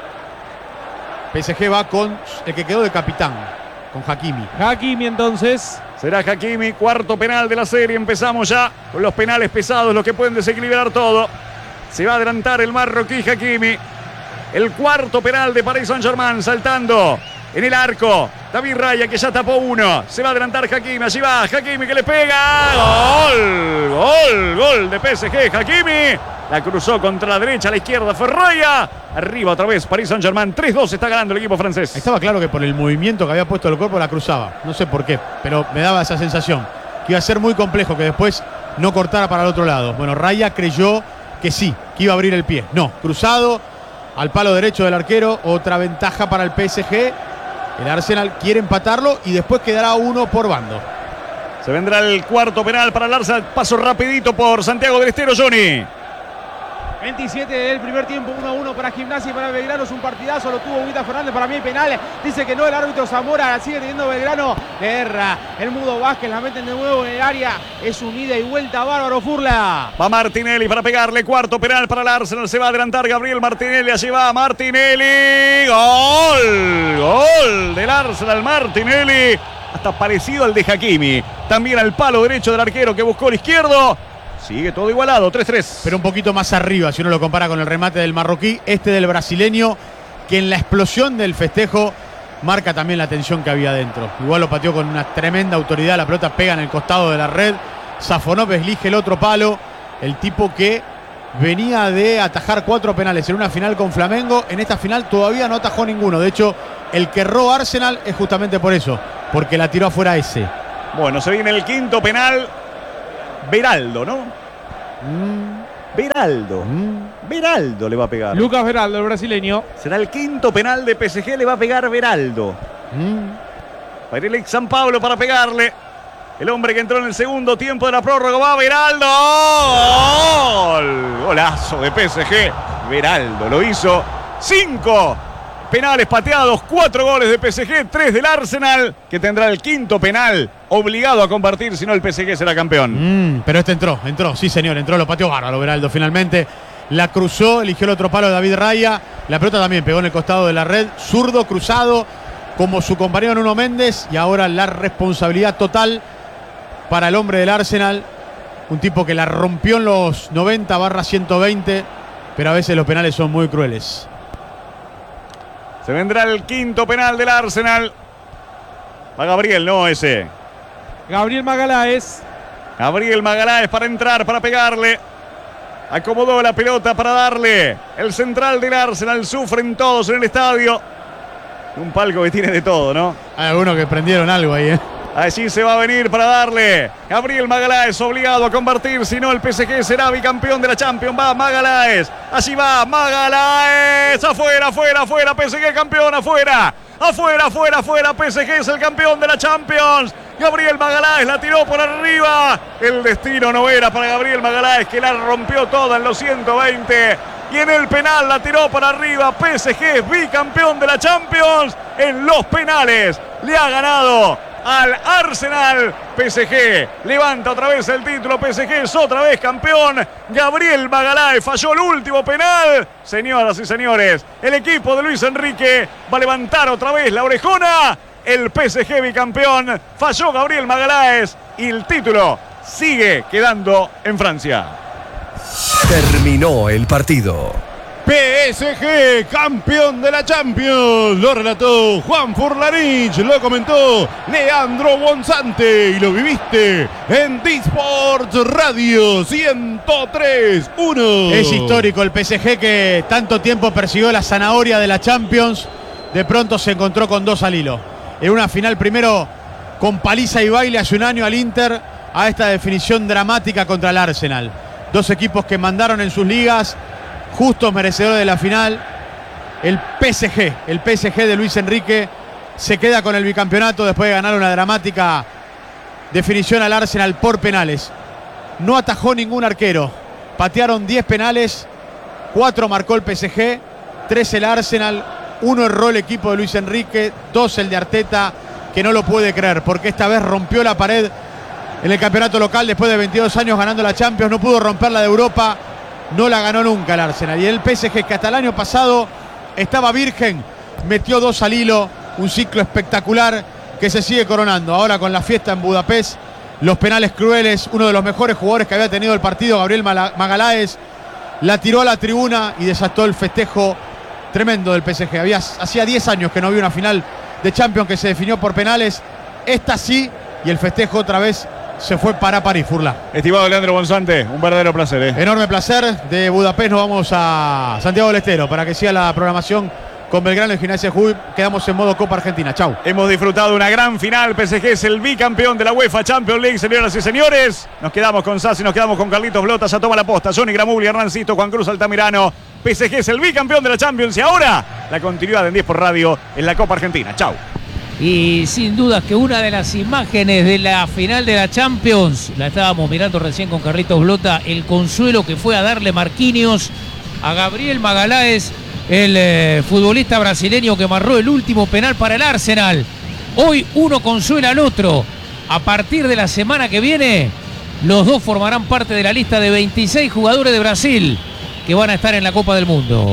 P S G va con el que quedó de capitán, con Hakimi. Hakimi entonces. Será Hakimi, cuarto penal de la serie. Empezamos ya con los penales pesados, los que pueden desequilibrar todo. Se va a adelantar el marroquí Hakimi. El cuarto penal de Paris Saint-Germain, saltando en el arco. David Raya que ya tapó uno. Se va a adelantar Hakimi. Allí va Hakimi que le pega. Gol. Gol. Gol de P S G. Hakimi. La cruzó contra la derecha. A la izquierda fue Raya. Arriba otra vez Paris Saint-Germain. tres dos está ganando el equipo francés. Estaba claro que por el movimiento que había puesto el cuerpo la cruzaba. No sé por qué, pero me daba esa sensación. Que iba a ser muy complejo que después no cortara para el otro lado. Bueno, Raya creyó que sí, que iba a abrir el pie. No, cruzado al palo derecho del arquero. Otra ventaja para el P S G. El Arsenal quiere empatarlo y después quedará uno por bando. Se vendrá el cuarto penal para el Arsenal. Paso rapidito por Santiago del Estero, Johnny. veintisiete del primer tiempo, uno a uno para Gimnasia y para Belgrano. Es un partidazo, lo tuvo Guita Fernández. Para mí hay penal. Dice que no, el árbitro Zamora. La sigue teniendo Belgrano. Le erra el Mudo Vázquez. La meten de nuevo en el área. Es un ida y vuelta bárbaro, Furla. Va Martinelli para pegarle. Cuarto penal para el Arsenal. Se va a adelantar Gabriel Martinelli. Allí va Martinelli. Gol. Gol del Arsenal. Martinelli. Hasta parecido al de Hakimi. También al palo derecho del arquero que buscó el izquierdo. Sigue todo igualado, tres tres. Pero un poquito más arriba, si uno lo compara con el remate del marroquí. Este del brasileño, que en la explosión del festejo marca también la tensión que había adentro. Igual lo pateó con una tremenda autoridad, la pelota pega en el costado de la red. Safonov elige el otro palo, el tipo que venía de atajar cuatro penales en una final con Flamengo. En esta final todavía no atajó ninguno. De hecho, el que erró Arsenal es justamente por eso, porque la tiró afuera ese. Bueno, se viene el quinto penal. Beraldo, ¿no? Mm. Beraldo. Mm. Beraldo le va a pegar. Lucas Beraldo, el brasileño. Será el quinto penal de P S G, le va a pegar Beraldo. Mm. Para el ex San Pablo para pegarle. El hombre que entró en el segundo tiempo de la prórroga va Beraldo. ¡Gol! Golazo de P S G. Beraldo lo hizo. Cinco penales pateados, cuatro goles de P S G, tres del Arsenal, que tendrá el quinto penal obligado a compartir, si no el P S G será campeón. Mm, pero este entró, entró, sí señor, entró, lo pateó bárbaro Beraldo finalmente. La cruzó, eligió el otro palo de David Raya. La pelota también pegó en el costado de la red. Zurdo, cruzado, como su compañero Nuno Méndez. Y ahora la responsabilidad total para el hombre del Arsenal. Un tipo que la rompió en los noventa barra ciento veinte. Pero a veces los penales son muy crueles. Se vendrá el quinto penal del Arsenal. Va Gabriel, no ese. Gabriel Magaláes. Gabriel Magaláes para entrar, para pegarle. Acomodó la pelota para darle. El central del Arsenal, sufren todos en el estadio. Un palco que tiene de todo, ¿no? Hay algunos que prendieron algo ahí, ¿eh? Allí se va a venir para darle. Gabriel Magaláes obligado a convertir, si no el P S G será bicampeón de la Champions. Va Magaláes, allí va Magaláes. Afuera, afuera, afuera, P S G campeón, afuera. Afuera, afuera, afuera, P S G es el campeón de la Champions. Gabriel Magaláes la tiró por arriba. El destino no era para Gabriel Magaláes, que la rompió toda en los ciento veinte. Y en el penal la tiró para arriba. P S G es bicampeón de la Champions. En los penales le ha ganado al Arsenal. P S G levanta otra vez el título. P S G es otra vez campeón. Gabriel Magaláes falló el último penal. Señoras y señores, el equipo de Luis Enrique va a levantar otra vez la orejona. El P S G bicampeón. Falló Gabriel Magaláes y el título sigue quedando en Francia. Terminó el partido. P S G, campeón de la Champions. Lo relató Juan Furlanich, lo comentó Leandro Bonzante y lo viviste en D-Sports Radio ciento tres punto uno. Es histórico el P S G, que tanto tiempo persiguió la zanahoria de la Champions. De pronto se encontró con dos al hilo. En una final primero con paliza y baile hace un año al Inter, a esta definición dramática contra el Arsenal. Dos equipos que mandaron en sus ligas, justos merecedores de la final. El P S G, el P S G de Luis Enrique se queda con el bicampeonato después de ganar una dramática definición al Arsenal por penales. No atajó ningún arquero, patearon diez penales, cuatro marcó el P S G, tres el Arsenal, uno erró el equipo de Luis Enrique, dos el de Arteta, que no lo puede creer porque esta vez rompió la pared en el campeonato local después de veintidós años ganando la Champions. No pudo romper la de Europa. No la ganó nunca el Arsenal. Y el P S G, que hasta el año pasado estaba virgen, metió dos al hilo. Un ciclo espectacular que se sigue coronando. Ahora con la fiesta en Budapest, los penales crueles. Uno de los mejores jugadores que había tenido el partido, Gabriel Magaláes, la tiró a la tribuna y desató el festejo tremendo del P S G. Había, hacía diez años que no había una final de Champions que se definió por penales. Esta sí, y el festejo otra vez se fue para París, Furla. Estimado Leandro Bonzante, un verdadero placer, ¿eh? Enorme placer. De Budapest nos vamos a Santiago del Estero para que siga la programación con Belgrano y Gimnasia Jujuy. Quedamos en modo Copa Argentina. Chau. Hemos disfrutado de una gran final. P S G es el bicampeón de la UEFA Champions League, señoras y señores. Nos quedamos con Sassi, nos quedamos con Carlitos Blota, ya toma la posta, Johnny Gramugli, Hernancito, Juan Cruz Altamirano. P S G es el bicampeón de la Champions y ahora la continuidad en diez por Radio en la Copa Argentina. Chau. Y sin dudas que una de las imágenes de la final de la Champions, la estábamos mirando recién con Carlitos Blota, el consuelo que fue a darle Marquinhos a Gabriel Magaláes, el eh, futbolista brasileño que marró el último penal para el Arsenal. Hoy uno consuela al otro. A partir de la semana que viene, los dos formarán parte de la lista de veintiséis jugadores de Brasil que van a estar en la Copa del Mundo.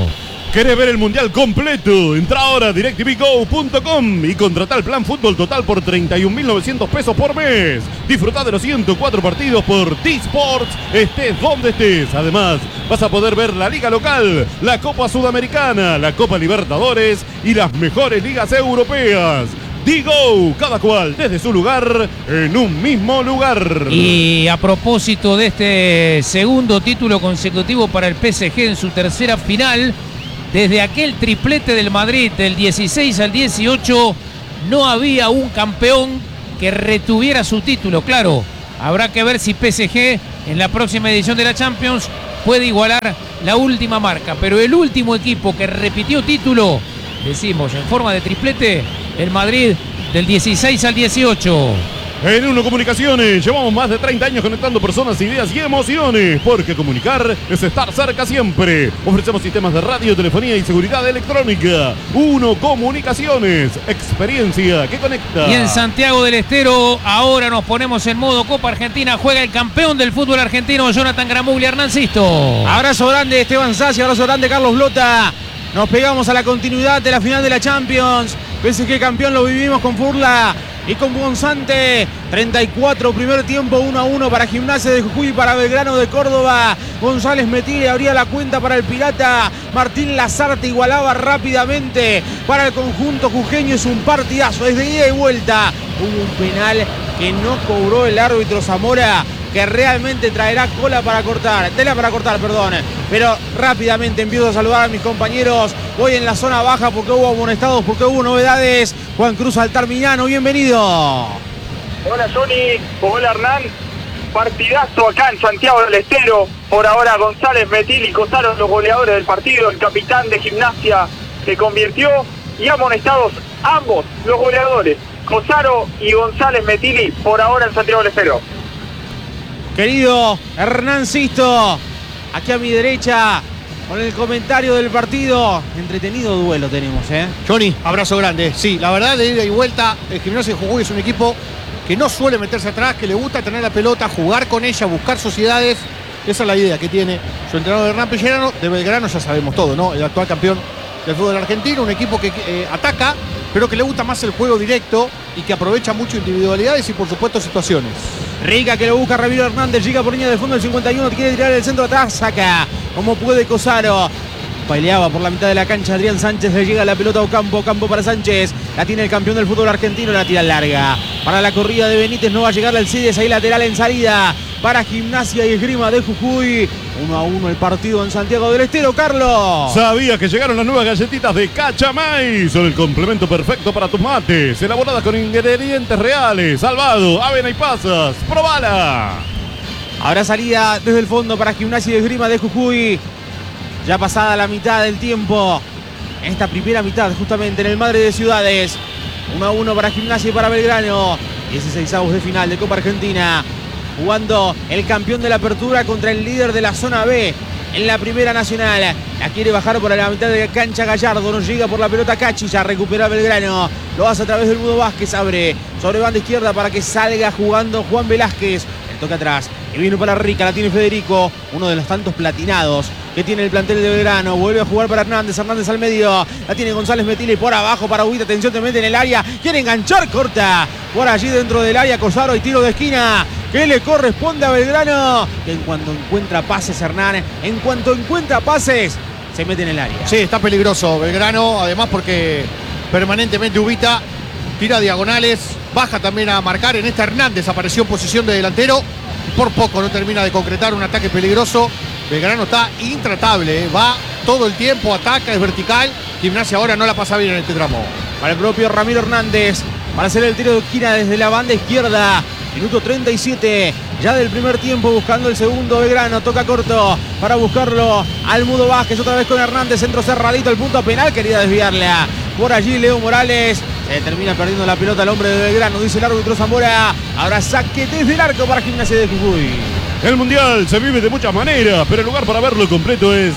¿Querés ver el mundial completo? Entra ahora a directv go punto com y contratá el plan fútbol total por treinta y un mil novecientos pesos por mes. Disfrutá de los ciento cuatro partidos por T-Sports, estés donde estés. Además, vas a poder ver la liga local, la Copa Sudamericana, la Copa Libertadores y las mejores ligas europeas. Digo, cada cual desde su lugar, en un mismo lugar. Y a propósito de este segundo título consecutivo para el P S G en su tercera final, desde aquel triplete del Madrid del dieciséis al dieciocho, no había un campeón que retuviera su título. Claro, habrá que ver si P S G en la próxima edición de la Champions puede igualar la última marca. Pero el último equipo que repitió título, decimos, en forma de triplete, el Madrid del dieciséis al dieciocho. En Uno Comunicaciones llevamos más de treinta años conectando personas, ideas y emociones, porque comunicar es estar cerca siempre. Ofrecemos sistemas de radio, telefonía y seguridad electrónica. Uno Comunicaciones, experiencia que conecta. Y en Santiago del Estero ahora nos ponemos en modo Copa Argentina. Juega el campeón del fútbol argentino, Jonathan Gramuglia, Hernán Sisto. Abrazo grande Esteban Sassi, abrazo grande Carlos Blota. Nos pegamos a la continuidad de la final de la Champions. P S G campeón lo vivimos con Furla y con Gonzante. treinta y cuatro, primer tiempo, uno a uno para Gimnasia de Jujuy y para Belgrano de Córdoba. González Metile abría la cuenta para el Pirata. Martín Lazarte igualaba rápidamente para el conjunto jujeño. Es un partidazo desde ida y vuelta. Hubo un penal que no cobró el árbitro Zamora, que realmente traerá cola para cortar, tela para cortar, perdón. Pero rápidamente empiezo a saludar a mis compañeros. Voy en la zona baja porque hubo amonestados, porque hubo novedades. Juan Cruz Altarminano, bienvenido. Hola Johnny, hola Hernán. Partidazo acá en Santiago del Estero. Por ahora González, Metil y Cosaro los goleadores del partido. El capitán de Gimnasia se convirtió y amonestados ambos los goleadores, Cosaro y González Metili, por ahora en Santiago del Estero. Querido Hernán Sisto, aquí a mi derecha, con el comentario del partido. Entretenido duelo tenemos, ¿eh? Johnny, abrazo grande. Sí, la verdad, de ida y vuelta, el Gimnasia de Jujuy es un equipo que no suele meterse atrás, que le gusta tener la pelota, jugar con ella, buscar sociedades. Esa es la idea que tiene su entrenador Hernán Pellerano. De Belgrano ya sabemos todo, ¿no? El actual campeón del fútbol argentino, un equipo que eh, ataca, pero que le gusta más el juego directo y que aprovecha mucho individualidades y por supuesto situaciones. Rica que lo busca Ramiro Hernández, llega por línea de fondo el cincuenta y uno, quiere tirar el centro atrás, saca como puede Cosaro. Peleaba por la mitad de la cancha Adrián Sánchez, le llega la pelota a Ocampo, Ocampo para Sánchez, la tiene el campeón del fútbol argentino, la tira larga. Para la corrida de Benítez no va a llegar el Alcides, ahí lateral en salida para Gimnasia y Esgrima de Jujuy. uno a uno el partido en Santiago del Estero, Carlos. ¿Sabías que llegaron las nuevas galletitas de Cachamay? Son el complemento perfecto para tus mates, elaboradas con ingredientes reales, salvado, avena y pasas. ¡Probala! Ahora salida desde el fondo para Gimnasia y Esgrima de Jujuy. Ya pasada la mitad del tiempo, en esta primera mitad justamente en el Madre de Ciudades. uno a uno para Gimnasia y para Belgrano. dieciseisavos de final de Copa Argentina. Jugando el campeón de la apertura contra el líder de la zona B en la Primera Nacional. La quiere bajar por la mitad de la cancha Gallardo. No llega por la pelota Cachi. Ya recupera Belgrano. Lo hace a través del Mudo Vázquez. Abre sobre banda izquierda para que salga jugando Juan Velázquez. El toque atrás. Y vino para Rica. La tiene Federico. Uno de los tantos platinados que tiene el plantel de Belgrano. Vuelve a jugar para Hernández. Hernández al medio. La tiene González Metile por abajo para Huita. Atención, te mete en el área. Quiere enganchar. Corta por allí dentro del área. Cosaro y tiro de esquina que le corresponde a Belgrano. Que en cuanto encuentra pases, Hernán. En cuanto encuentra pases, se mete en el área. Sí, está peligroso Belgrano. Además porque permanentemente Ubita tira diagonales. Baja también a marcar. En esta Hernández apareció en posición de delantero. Por poco no termina de concretar un ataque peligroso. Belgrano está intratable, ¿eh? Va todo el tiempo, ataca, es vertical. Gimnasia ahora no la pasa bien en este tramo. Para el propio Ramiro Hernández, para hacer el tiro de esquina desde la banda izquierda. Minuto treinta y siete ya del primer tiempo, buscando el segundo. Belgrano toca corto para buscarlo al Mudo Vázquez, otra vez con Hernández, centro cerradito, el punto penal, quería desviarla. Por allí Leo Morales, se termina perdiendo la pelota el hombre de Belgrano, dice el árbitro Zamora. Ahora saque desde el arco para Gimnasia de Jujuy. El Mundial se vive de muchas maneras, pero el lugar para verlo completo es T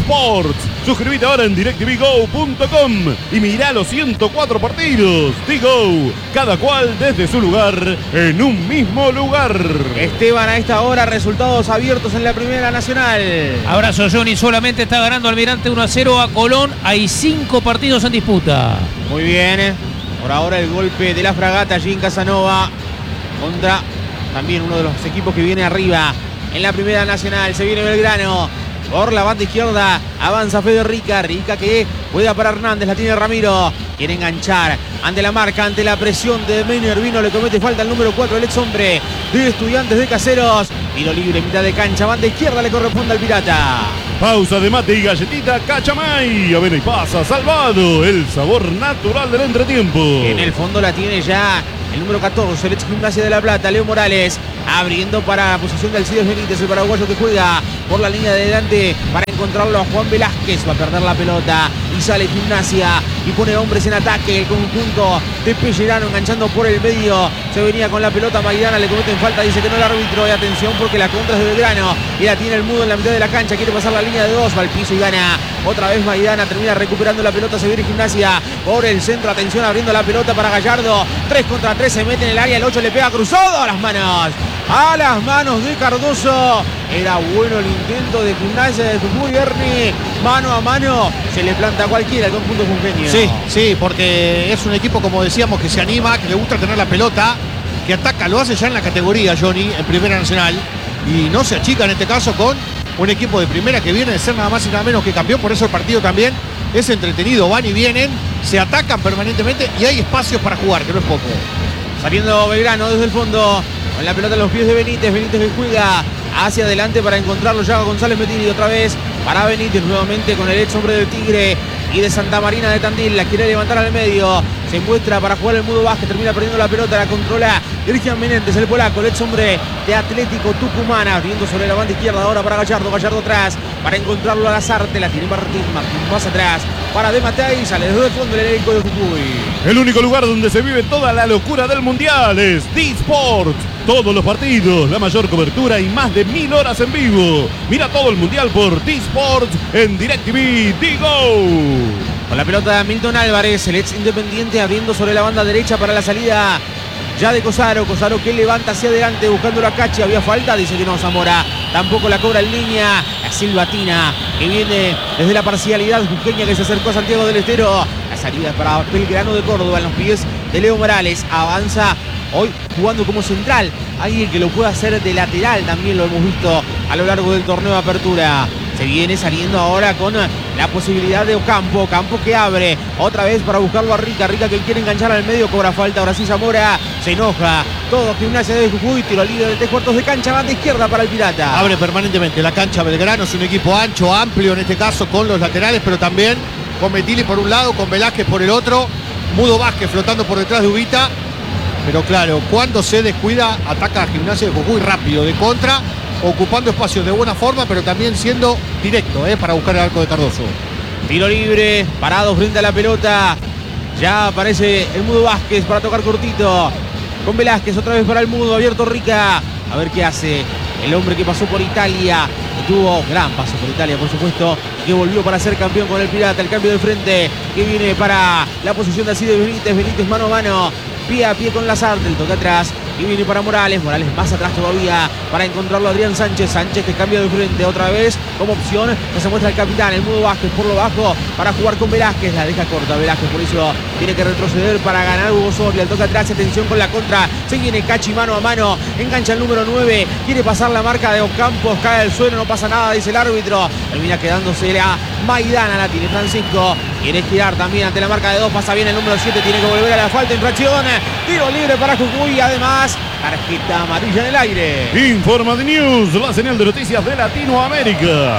Sports. Suscríbete ahora en directv go punto com y mirá los ciento cuatro partidos. D-Go, cada cual desde su lugar, en un mismo lugar. Esteban, a esta hora, resultados abiertos en la Primera Nacional. Abrazo, Johnny. Solamente está ganando Almirante uno a cero a Colón. Hay cinco partidos en disputa. Muy bien. Por ahora el golpe de la fragata allí en Casanova contra también uno de los equipos que viene arriba en la Primera Nacional. Se viene Belgrano. Por la banda izquierda avanza Fede Rica. Rica que juega para Hernández. La tiene Ramiro. Quiere enganchar ante la marca, ante la presión de Menio Hervino. Le comete falta el número cuatro, el ex hombre de Estudiantes de Caseros. Tiro libre, mitad de cancha. Banda izquierda le corresponde al Pirata. Pausa de mate y galletita Cachamay. Avena y pasa, salvado. El sabor natural del entretiempo. En el fondo la tiene ya el número catorce, el ex Gimnasia de La Plata, Leo Morales, abriendo para la posición de Alcides Benítez, el paraguayo que juega por la línea de delante para encontrarlo a Juan Velázquez. Va a perder la pelota y sale Gimnasia y pone hombres en ataque. El conjunto de Pellerano enganchando por el medio. Se venía con la pelota Maidana, le cometen falta, dice que no el árbitro. Y atención porque la contra es de Belgrano y la tiene el Mudo en la mitad de la cancha. Quiere pasar la línea de dos, va al piso y gana. Otra vez Maidana, termina recuperando la pelota. Se viene Gimnasia por el centro. Atención, abriendo la pelota para Gallardo. tres contra tres, se mete en el área. El ocho le pega cruzado a las manos. A las manos de Cardoso. Era bueno el intento de Gimnasia de Jujuy. Ernie, mano a mano, se le planta a cualquiera el conjunto jujeño. Sí, sí, porque es un equipo, como decíamos, que se anima, que le gusta tener la pelota, que ataca, lo hace ya en la categoría, Johnny, en Primera Nacional, y no se achica en este caso con un equipo de primera que viene de ser nada más y nada menos que campeón. Por eso el partido también es entretenido, van y vienen, se atacan permanentemente y hay espacios para jugar, que no es poco. Saliendo Belgrano desde el fondo, con la pelota en los pies de Benítez. Benítez que juega hacia adelante para encontrarlo ya González Metini. Otra vez para Benítez, nuevamente con el ex hombre del Tigre y de Santa Marina de Tandil. La quiere levantar al medio, se muestra para jugar el Mudo Vázquez, termina perdiendo la pelota, la controla Cristian Menéndez, el polaco, el ex hombre de Atlético Tucumán, abriendo sobre la banda izquierda ahora para Gallardo. Gallardo atrás para encontrarlo a Lazarte, la tiene Martín, Martín más atrás para De Matei, sale desde el fondo el elenco de Jujuy. El único lugar donde se vive toda la locura del mundial es D-Sports. Todos los partidos, la mayor cobertura y más de mil horas en vivo. Mira todo el mundial por D-Sports en DirecTV D-Go. Con la pelota de Milton Álvarez, el ex Independiente, abriendo sobre la banda derecha para la salida ya de Cosaro. Cosaro que levanta hacia adelante buscando la Cachi. Había falta, dice que no, Zamora. Tampoco la cobra en línea. La Silvatina que viene desde la parcialidad jujeña, que se acercó a Santiago del Estero. La salida para Belgrano de Córdoba en los pies de Leo Morales. Avanza hoy jugando como central. Alguien que lo pueda hacer de lateral también lo hemos visto a lo largo del torneo de apertura. Se viene saliendo ahora con la posibilidad de Ocampo. Ocampo que abre otra vez para buscarlo a Rica. Rica que quiere enganchar al medio, cobra falta. Ahora sí Zamora se enoja. Todo Gimnasia de Jujuy. Tiro libre de tres cuartos de cancha. Banda izquierda para el Pirata. Abre permanentemente la cancha Belgrano. Es un equipo ancho, amplio en este caso con los laterales, pero también con Metili por un lado, con Velázquez por el otro. Mudo Vázquez flotando por detrás de Ubita. Pero claro, cuando se descuida, ataca a Gimnasia de Jujuy rápido, de contra, ocupando espacios de buena forma, pero también siendo directo eh, para buscar el arco de Cardoso. Tiro libre, parado frente a la pelota. Ya aparece el Mudo Vázquez para tocar cortito. Con Velázquez otra vez para el Mudo, abierto Rica. A ver qué hace el hombre que pasó por Italia. Que tuvo gran paso por Italia, por supuesto. Que volvió para ser campeón con el Pirata. El cambio de frente que viene para la posición de Alcides Benítez. Benítez mano a mano. Pie a pie con Lazarte, el toque atrás y viene para Morales, Morales más atrás todavía para encontrarlo a Adrián Sánchez, Sánchez que cambia de frente otra vez como opción, que se muestra el capitán, el Mudo Vázquez por lo bajo para jugar con Velázquez, la deja corta Velázquez, por eso tiene que retroceder para ganar Hugo Soria, el toque atrás, atención con la contra, se viene Cachi mano a mano, engancha el número nueve, quiere pasar la marca de Ocampos, cae al suelo, no pasa nada, dice el árbitro, termina quedándose a Maidana, la tiene Francisco, quiere girar también ante la marca de dos, pasa bien el número siete, tiene que volver a la falta, infracción, tiro libre para Jujuy, además tarjeta amarilla en el aire. Informa de News, la señal de noticias de Latinoamérica.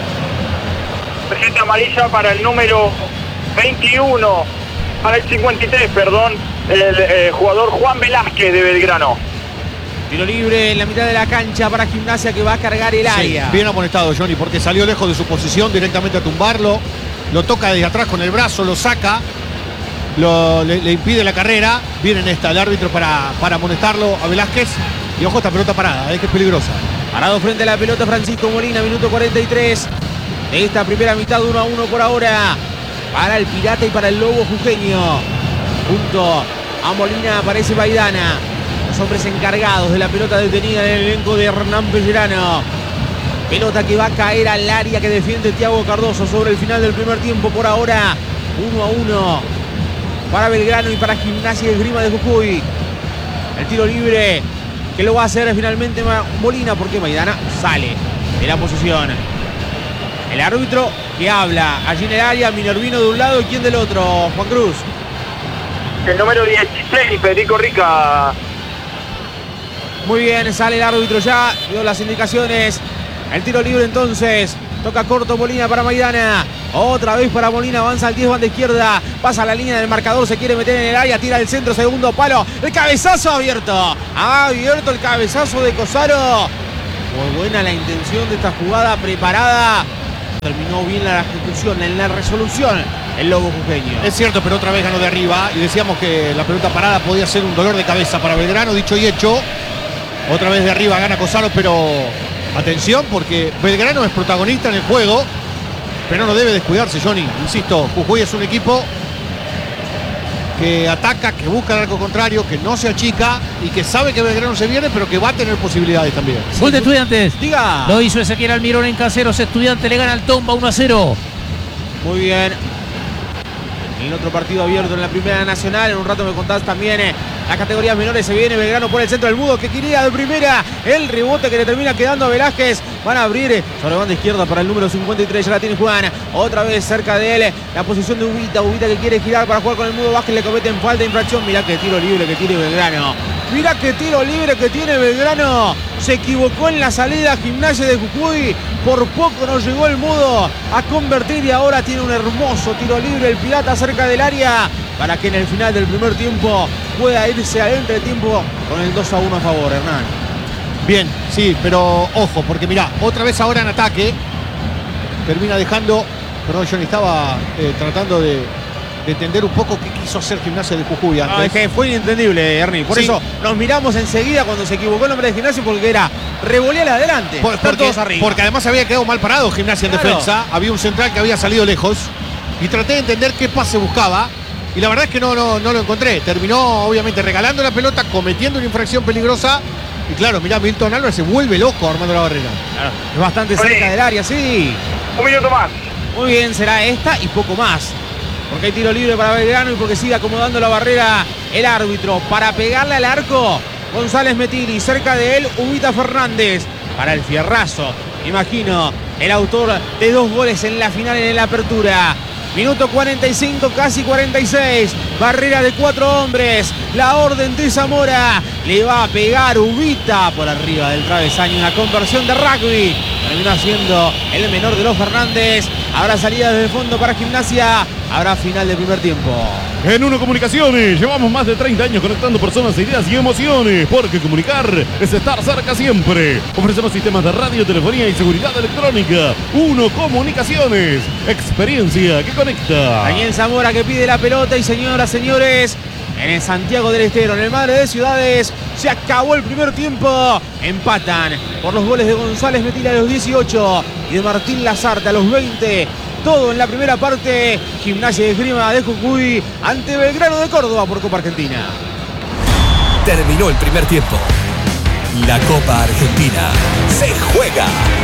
Tarjeta amarilla para el número veintiuno, para el cincuenta y tres, perdón, el eh, jugador Juan Velázquez de Belgrano. Tiro libre en la mitad de la cancha para Gimnasia que va a cargar el área. Sí, bien amonestado Johnny, porque salió lejos de su posición directamente a tumbarlo. Lo toca desde atrás con el brazo, lo saca. Lo, le, le impide la carrera. Viene en esta el árbitro para, para amonestarlo a Velázquez. Y ojo esta pelota parada, eh, que es peligrosa. Parado frente a la pelota Francisco Molina, minuto cuarenta y tres. de esta primera mitad, uno a uno por ahora para el Pirata y para el Lobo jujeño. Junto a Molina aparece Maidana, los hombres encargados de la pelota detenida en el elenco de Hernán Pellerano. Pelota que va a caer al área que defiende Thiago Cardoso sobre el final del primer tiempo. Por ahora, uno a uno para Belgrano y para Gimnasia y Esgrima de Jujuy. El tiro libre que lo va a hacer finalmente Molina, porque Maidana sale de la posición. El árbitro que habla allí en el área, Minervino de un lado y quién del otro, Juan Cruz. El número dieciséis, Federico Rica. Muy bien, sale el árbitro ya, dio las indicaciones. El tiro libre entonces, toca corto Molina para Maidana. Otra vez para Molina, avanza al diez, banda izquierda. Pasa la línea del marcador, se quiere meter en el área, tira el centro, segundo palo. El cabezazo abierto. Ha abierto el cabezazo de Cosaro. Muy buena la intención de esta jugada preparada. Terminó bien la ejecución, en la resolución, el Lobo jujeño. Es cierto, pero otra vez ganó de arriba. Y decíamos que la pelota parada podía ser un dolor de cabeza para Belgrano, dicho y hecho. Otra vez de arriba gana Cosaro, pero atención, porque Belgrano es protagonista en el juego, pero no debe descuidarse, Johnny. Insisto, Jujuy es un equipo que ataca, que busca el arco contrario, que no se achica y que sabe que Belgrano se viene, pero que va a tener posibilidades también. Gol de Estudiantes. Diga. Lo hizo Ezequiel Almirón en Caseros. Estudiantes le gana al Tomba uno a cero. Muy bien. El otro partido abierto en la Primera Nacional. En un rato me contás también eh, las categorías menores. Se viene Belgrano por el centro del Mudo, que quería de primera. El rebote que le termina quedando a Velázquez. Van a abrir eh, sobre banda izquierda para el número cincuenta y tres. Ya la tiene Juan. Otra vez cerca de él. La posición de Ubita. Ubita que quiere girar para jugar con el Mudo. Vázquez le cometen falta de infracción. Mirá que tiro libre que tiene Belgrano. Mirá que tiro libre que tiene Belgrano. Se equivocó en la salida Gimnasia de Jujuy. Por poco no llegó el Mudo a convertir y ahora tiene un hermoso tiro libre el Pirata cerca del área para que en el final del primer tiempo pueda irse al entretiempo con el dos a uno a favor, Hernán. Bien, sí, pero ojo, porque mirá, otra vez ahora en ataque. Termina dejando, perdón, Johnny, estaba eh, tratando de, de entender un poco qué quiso hacer Gimnasia de Jujuy antes. No, es que fue inentendible, Ernie. Por Sí. eso nos miramos enseguida cuando se equivocó el hombre de Gimnasia, porque era revolear adelante. Por- Están porque, todos arriba. porque además había quedado mal parado Gimnasia en Claro. defensa. Había un central que había salido lejos. Y traté de entender qué pase buscaba. Y la verdad es que no, no, no lo encontré. Terminó obviamente regalando la pelota, cometiendo una infracción peligrosa. Y claro, mirá, Milton Álvarez se vuelve loco armando la barrera. Claro, es bastante Oye. cerca del área, sí. Un minuto más. Muy bien, será esta y poco más. Porque hay tiro libre para Belgrano y porque sigue acomodando la barrera el árbitro. Para pegarle al arco, González Metili. Cerca de él, Ubita Fernández. Para el fierrazo, imagino, el autor de dos goles en la final en la apertura. Minuto cuarenta y cinco, casi cuarenta y seis. Barrera de cuatro hombres. La orden de Zamora. Le va a pegar Ubita por arriba del travesaño. Una conversión de rugby. Terminó siendo el menor de los Fernández. Habrá salida desde el fondo para Gimnasia. Habrá final del primer tiempo. En Uno Comunicaciones llevamos más de treinta años conectando personas, ideas y emociones, porque comunicar es estar cerca siempre. Ofrecemos sistemas de radio, telefonía y seguridad electrónica. Uno Comunicaciones, experiencia que conecta. Daniel Zamora que pide la pelota y señoras, señores, en el Santiago del Estero, en el Madre de Ciudades, se acabó el primer tiempo. Empatan por los goles de González Metila a los dieciocho y de Martín Lazarte a los veinte. Todo en la primera parte. Gimnasia de Esgrima de Jujuy ante Belgrano de Córdoba por Copa Argentina. Terminó el primer tiempo. La Copa Argentina se juega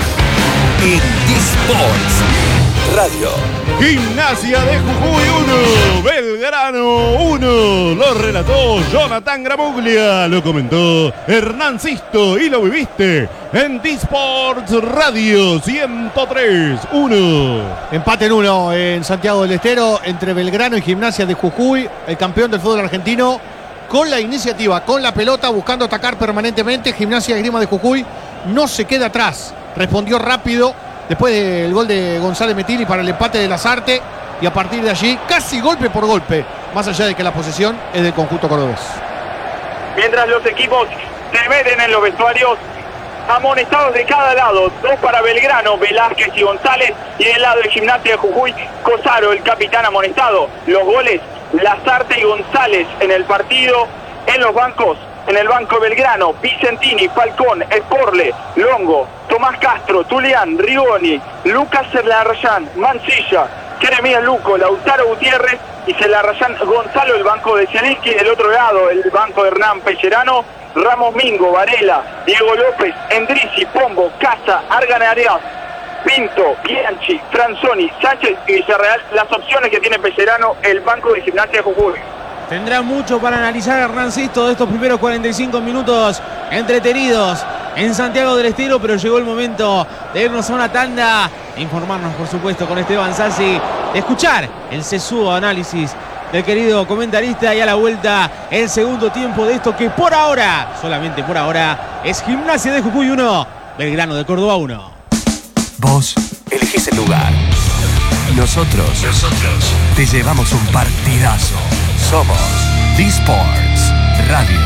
en T-Sports Radio. Gimnasia de Jujuy uno, Belgrano uno. Lo relató Jonathan Gramuglia, lo comentó Hernán Sisto y lo viviste en T-Sports Radio ciento tres uno. Empate en uno en Santiago del Estero entre Belgrano y Gimnasia de Jujuy, el campeón del fútbol argentino, con la iniciativa, con la pelota, buscando atacar permanentemente. Gimnasia Esgrima de Jujuy no se queda atrás, respondió rápido después del gol de González Metili para el empate de Lazarte, y a partir de allí casi golpe por golpe, más allá de que la posesión es del conjunto cordobés. Mientras los equipos se meten en los vestuarios, amonestados de cada lado, dos para Belgrano, Velázquez y González, y del lado de Gimnasia de Jujuy, Cosaro, el capitán amonestado. Los goles, Lazarte y González en el partido. En los bancos, En el banco Belgrano, Vicentini, Falcón, Esporle, Longo, Tomás Castro, Tulián, Rigoni, Lucas Celarrayán, Mancilla, Jeremías Luco, Lautaro Gutiérrez y Celarrayán Gonzalo, el banco de Zielinski. Del otro lado, el banco de Hernán Pellerano, Ramos Mingo, Varela, Diego López, Endrizi, Pombo, Casa, Arganarias, Pinto, Bianchi, Franzoni, Sánchez y Villarreal, las opciones que tiene Pellerano, el banco de Gimnasia de Jujuy. Tendrá mucho para analizar Hernán Sisto de estos primeros cuarenta y cinco minutos entretenidos en Santiago del Estero, pero llegó el momento de irnos a una tanda, de informarnos por supuesto con Esteban Sassi, de escuchar el sesudo análisis del querido comentarista y a la vuelta el segundo tiempo de esto que por ahora, solamente por ahora, es Gimnasia de Jujuy uno, Belgrano de Córdoba uno. Vos elegís el lugar. Nosotros, nosotros te llevamos un partidazo. Somos D-Sports Radio.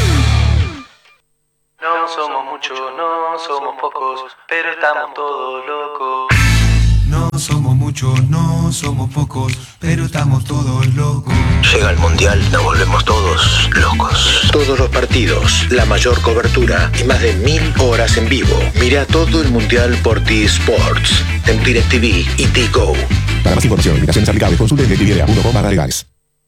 No somos muchos, no somos pocos, pero estamos todos locos. No somos muchos, no somos pocos, pero estamos todos locos. Llega el Mundial, nos volvemos todos locos. Todos los partidos, la mayor cobertura y más de mil horas en vivo. Mira todo el Mundial por T-Sports, en DirecTV y T-Go. Para más información, invitaciones aplicables, consulte en directv punto com barra legales.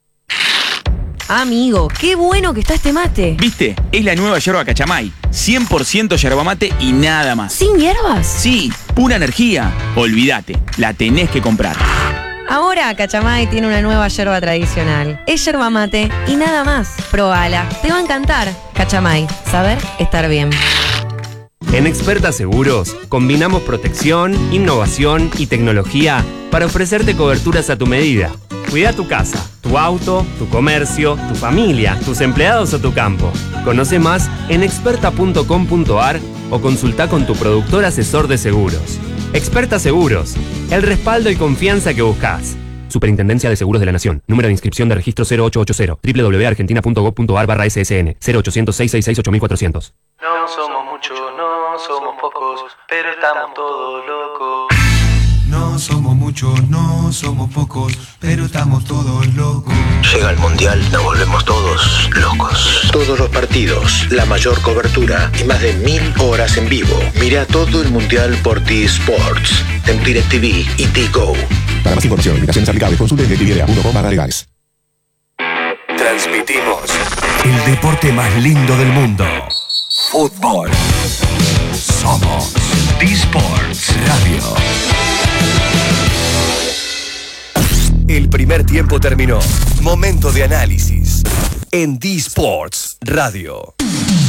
Amigo, qué bueno que está este mate. ¿Viste? Es la nueva yerba Cachamay. cien por ciento yerba mate y nada más. ¿Sin hierbas? Sí, pura energía. Olvídate, la tenés que comprar. Ahora Cachamay tiene una nueva yerba tradicional. Es yerba mate y nada más. Probala, te va a encantar. Cachamay, saber estar bien. En Experta Seguros combinamos protección, innovación y tecnología para ofrecerte coberturas a tu medida. Cuida tu casa, tu auto, tu comercio, tu familia, tus empleados o tu campo. Conoce más en experta punto com punto ar o consulta con tu productor asesor de seguros. Experta Seguros, el respaldo y confianza que buscas. Superintendencia de Seguros de la Nación. Número de inscripción de registro cero ocho ocho cero. doble u doble u doble u punto argentina punto gov punto ar barra S S N. cero ochocientos, seiscientos sesenta y seis, ocho mil cuatrocientos. No somos muchos, no somos pocos, pero estamos todos locos. No somos muchos, no somos pocos, pero estamos todos locos. Llega el Mundial, nos volvemos todos locos. Todos los partidos, la mayor cobertura y más de mil horas en vivo. Mira todo el Mundial por T-Sports, en DirecTV y T-Go. Para más información, invitaciones aplicables, consulte en directv punto com barra legales. Transmitimos el deporte más lindo del mundo. Fútbol. Somos D-Sports Radio. El primer tiempo terminó. Momento de análisis en D-Sports Radio.